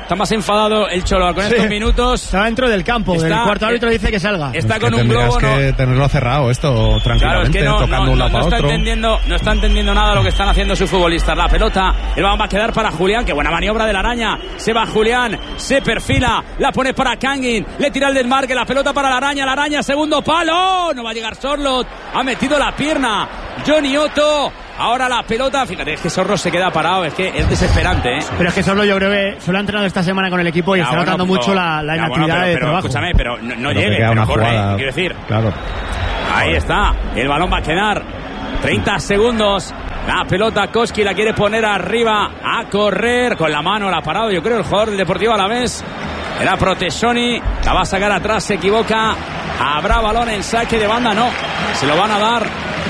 Está más enfadado el Cholo con Sí. estos minutos. Está dentro del campo. Está- el cuarto árbitro dice que salga. Está Es con que un tendrías globo, que ¿no? tenerlo cerrado esto Claro, es tranquilamente, que no, tocando no, un lado no para está otro. entendiendo, no está entendiendo nada lo que están haciendo sus futbolistas. La pelota, el balón va a quedar para Julián. Qué buena maniobra de la araña. Se va Julián, se perfila, la pone para Kangin, le tira el desmarque, la pelota para la araña, la araña, segundo palo. No va a llegar Sorlot, ha metido la pierna Johnny Otto. Ahora la pelota, fíjate, es que Sorlot se queda parado, es que es desesperante, ¿eh? Pero es que solo yo creo que solo ha entrenado esta semana con el equipo y Ya, está bueno, notando pero- mucho la, la ya, bueno, inactividad pero- de pero trabajo. Escúchame, pero no, no Pero que llegue, queda pero una corre, jugada. quiero decir. Claro. Ahí está, el balón va a quedar treinta segundos. La pelota Koski la quiere poner arriba a correr con la mano, la ha parado, yo creo, el jugador del Deportivo Alavés. Era Protesoni, la va a sacar atrás, se equivoca. Habrá balón en saque de banda, no. Se lo van a dar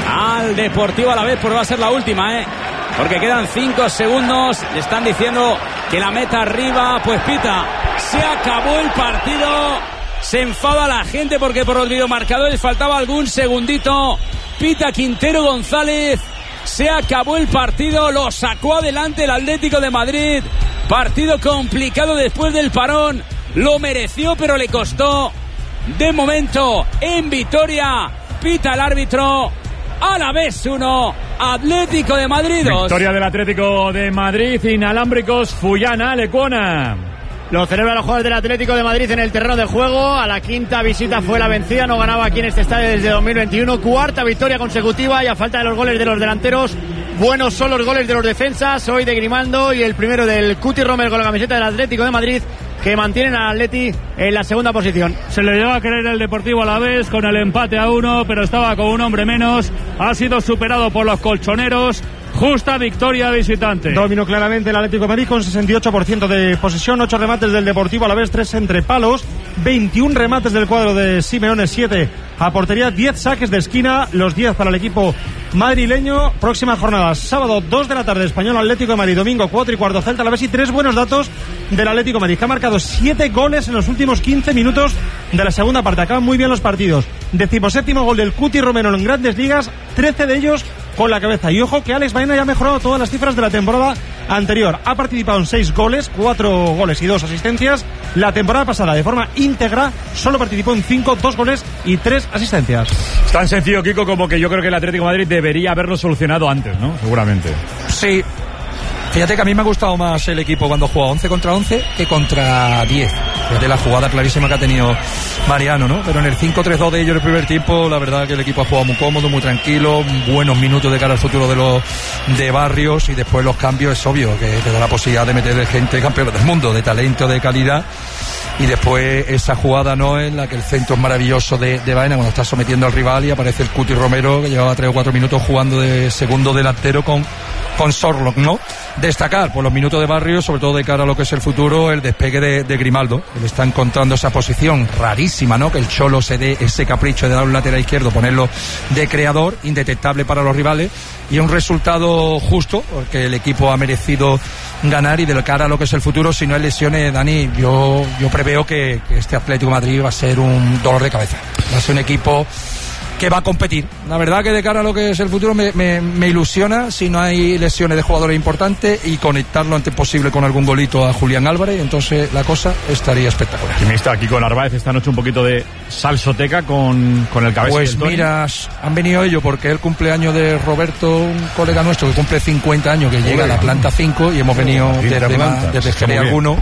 al Deportivo Alavés, porque va a ser la última, ¿eh? Porque quedan cinco segundos. Le están diciendo que la meta arriba, pues pita. Se acabó el partido. Se enfada la gente porque por los videomarcadores faltaba algún segundito. Pita Quintero González. Se acabó el partido. Lo sacó adelante el Atlético de Madrid. Partido complicado después del parón. Lo mereció, pero le costó. De momento, en Vitoria, pita el árbitro. Alavés uno, Atlético de Madrid dos. Victoria del Atlético de Madrid, inalámbricos, Fullana, Lecuona. Lo celebran los jugadores del Atlético de Madrid en el terreno de juego. A la quinta visita fue la vencida. No ganaba aquí en este estadio desde dos mil veintiuno. Cuarta victoria consecutiva y a falta de los goles de los delanteros. Buenos son los goles de los defensas. Hoy de Grimaldo y el primero del Cuti Romero con la camiseta del Atlético de Madrid, que mantienen al Atleti en la segunda posición. Se le lleva a creer el Deportivo Alavés con el empate a uno, pero estaba con un hombre menos. Ha sido superado por los colchoneros. Justa victoria visitante. Dominó claramente el Atlético de Madrid con sesenta y ocho por ciento de posesión, ocho remates del Deportivo Alavés, tres entre palos, veintiún remates del cuadro de Simeone, siete a portería, diez saques de esquina, los diez para el equipo madrileño. Próxima jornada, sábado dos de la tarde, Español Atlético de Madrid, domingo cuatro y cuarto Celta Alavés, y tres buenos datos del Atlético de Madrid, que ha marcado siete goles en los últimos quince minutos de la segunda parte. Acaban muy bien los partidos. Decimoséptimo gol del Cuti Romero en Grandes Ligas, trece de ellos con la cabeza. Y ojo que Alex Baena ya ha mejorado todas las cifras de la temporada anterior. Ha participado en seis goles, cuatro goles y dos asistencias. La temporada pasada, de forma íntegra, solo participó en cinco, dos goles y tres asistencias. Es tan sencillo, Kiko, como que yo creo que el Atlético de Madrid debería haberlo solucionado antes, ¿no? Seguramente. Sí. Fíjate que a mí me ha gustado más el equipo cuando juega once contra once que contra diez. Fíjate la jugada clarísima que ha tenido Mariano, ¿no? Pero en el cinco tres dos de ellos en el primer tiempo, la verdad que el equipo ha jugado muy cómodo, muy tranquilo, buenos minutos de cara al futuro de los de Barrios, y después los cambios es obvio que te da la posibilidad de meter gente campeona del mundo, de talento, de calidad. Y después esa jugada, ¿no?, en la que el centro es maravilloso de, de Baena cuando está sometiendo al rival y aparece el Cuti Romero, que llevaba tres o cuatro minutos jugando de segundo delantero con, con Sorlock, ¿no? Destacar por los minutos de Barrios, sobre todo de cara a lo que es el futuro, el despegue de, de Grimaldo. Él está encontrando esa posición rarísima, ¿no? Que el Cholo se dé ese capricho de dar un lateral izquierdo, ponerlo de creador, indetectable para los rivales, y un resultado justo, porque el equipo ha merecido ganar, y de cara a lo que es el futuro, si no hay lesiones, Dani, yo, yo preveo que, que este Atlético de Madrid va a ser un dolor de cabeza. Va a ser un equipo que va a competir. La verdad que de cara a lo que es el futuro me, me, me ilusiona si no hay lesiones de jugadores importantes, y conectar lo antes posible con algún golito a Julián Álvarez, y entonces la cosa estaría espectacular. Y me está aquí con Narváez esta noche un poquito de salsoteca con, con el cabeza. Pues mira, han venido ellos porque es el cumpleaños de Roberto, un colega nuestro que cumple cincuenta años, que llega a la planta cinco, y hemos venido desde, desde Jerez alguno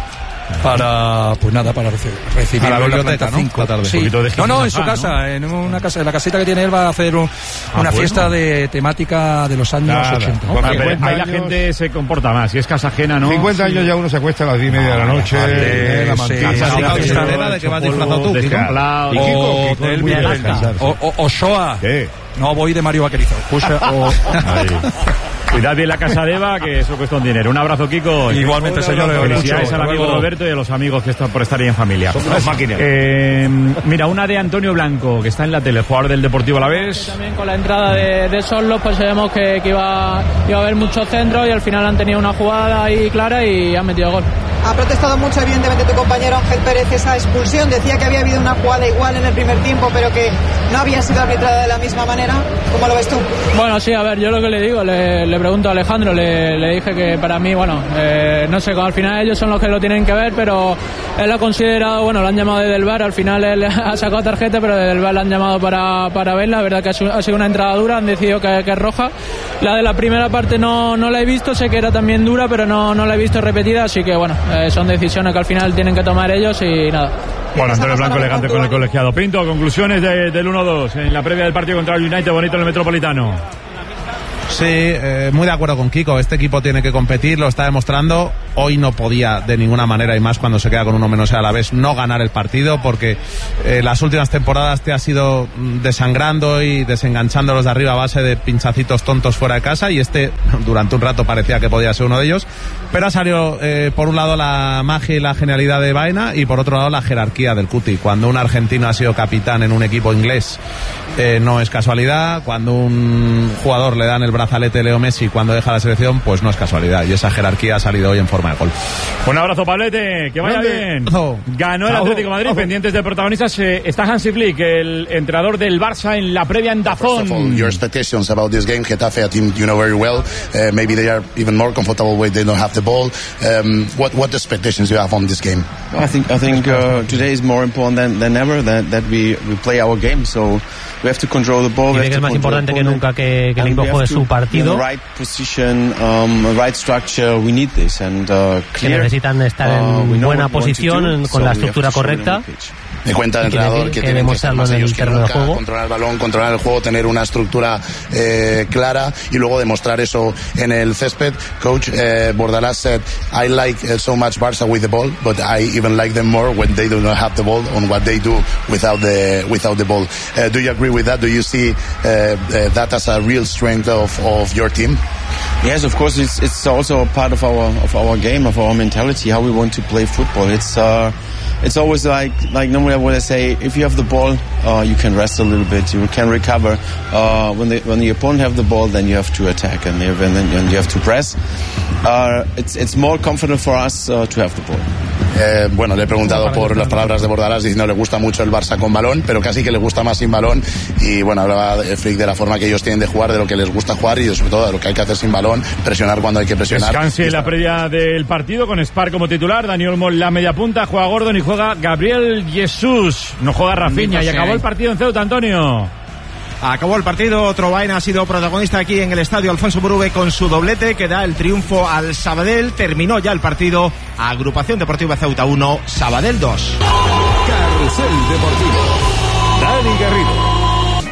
para, pues nada, para recibir a la en la biblioteca, planta ¿no? cinco. La tarde. Sí. Un poquito de No, no, en su Gijón, casa, ¿no? en una casa, en la casita que tiene él va a hacer un- Ah, una bueno. fiesta de temática de los años Nada. ochenta. Con Ahí la años... gente se comporta más, si es casa ajena, ¿no? cincuenta años ya uno se acuesta a las diez y media de la noche. eh, la sí, mantilla, sí, la sí, fiesta sí, de la de que vas disfrazado tú, Kiko. destemplado. Y Kiko, O Kiko es del muy de Villarasta. descansar. O, o, Ochoa. No, voy de Mario Vaquerizo. Escucha, o... Ahí. Cuidad bien la casa de Eva, que eso cuesta un dinero. Un abrazo, Kiko. Igualmente, señores. Felicidades Mucho. al amigo Luego. Roberto y a los amigos que están por estar ahí en familia. Son unas máquinas. Eh, mira, una de Antonio Blanco, que está en la tele, jugador del Deportivo Alavés. También con la entrada de, de Sorlo, pues sabemos que, que iba, iba a haber muchos centros, y al final han tenido una jugada ahí clara y han metido gol. Ha protestado mucho, evidentemente, tu compañero Ángel Pérez esa expulsión. Decía que había habido una jugada igual en el primer tiempo, pero que no había sido arbitrada de la misma manera. ¿Cómo lo ves tú? Bueno, sí, a ver, yo lo que le digo, le, le le pregunto a Alejandro, le, le dije que para mí, bueno, eh, no sé, al final ellos son los que lo tienen que ver, pero él lo ha considerado, bueno, lo han llamado desde el V A R, al final él ha sacado tarjeta, pero desde el V A R lo han llamado para, para verla. La verdad que ha sido una entrada dura, han decidido que, que es roja. La de la primera parte no, no la he visto, sé que era también dura, pero no, no la he visto repetida, así que bueno, eh, son decisiones que al final tienen que tomar ellos y nada. Bueno, Antonio Blanco elegante con el colegiado. Pinto, conclusiones de, del uno dos en la previa del partido contra el United, bonito en el Metropolitano. Sí, eh, muy de acuerdo con Kiko. Este equipo tiene que competir, lo está demostrando. Hoy no podía de ninguna manera, y más cuando se queda con uno menos a la vez, no ganar el partido, porque eh, las últimas temporadas te has ido desangrando y desenganchando los de arriba a base de pinchacitos tontos fuera de casa, y este durante un rato parecía que podía ser uno de ellos. Pero ha salido eh, por un lado la magia y la genialidad de Baena, y por otro lado la jerarquía del Cuti. Cuando un argentino ha sido capitán en un equipo inglés, eh, no es casualidad. Cuando un jugador le dan el brazalete Leo Messi cuando deja la selección, pues no es casualidad, y esa jerarquía ha salido hoy en forma de gol. Un abrazo, Pablete, que vaya bien. Ganó el Atlético de Madrid. Pendientes de protagonistas, eh, está Hansi Flick, el entrenador del Barça, en la previa en Dazón. First of all, your expectations about this game. Getafe, a team you know very well. Uh, maybe they are even more comfortable when they don't have the ball. Um, what what expectations do you have on this game? I think I think uh, today is more important than, than ever that that we we play our game. So we have to control the ball. Dice que es más importante que nunca que, que el equipo juegue su partido. Right position, um, right structure. We need this and uh, que necesitan estar en buena posición con la estructura correcta. Me cuenta el entrenador que, que tienen que estar más ellos que nunca, controlar el balón, controlar el juego, tener una estructura eh, clara y luego demostrar eso en el césped. Coach eh, Bordalás said, I like uh, so much Barça with the ball, but I even like them more when they do not have the ball, on what they do without the without the ball. Uh, do you agree with that? Do you see uh, uh, that as a real strength of, of your team? Yes, of course. It's it's also a part of our of our game, of our mentality, how we want to play football. It's uh, it's always like like normally what I say. If you have the ball, uh, you can rest a little bit. You can recover. Uh, when the when the opponent have the ball, then you have to attack and then and you have to press. Uh, it's it's more comfortable for us uh, to have the ball. Eh, bueno, le he preguntado por las palabras de Bordalás diciendo que le gusta mucho el Barça con balón, pero casi que le gusta más sin balón. Y bueno, hablaba Flick de la forma que ellos tienen de jugar, de lo que les gusta jugar y sobre todo de lo que hay que hacer sin balón, presionar cuando hay que presionar. Descanse la previa del partido con Spar como titular, Dani Olmo en la media punta, juega Gordon y juega Gabriel Jesús, no juega Rafinha. Y acabó el partido en Ceuta, Antonio. Acabó el partido, otro Baena ha sido protagonista aquí en el estadio Alfonso Murube con su doblete que da el triunfo al Sabadell. Terminó ya el partido, Agrupación Deportiva Ceuta uno, Sabadell dos. Carrusel Deportivo. Dani Garrido.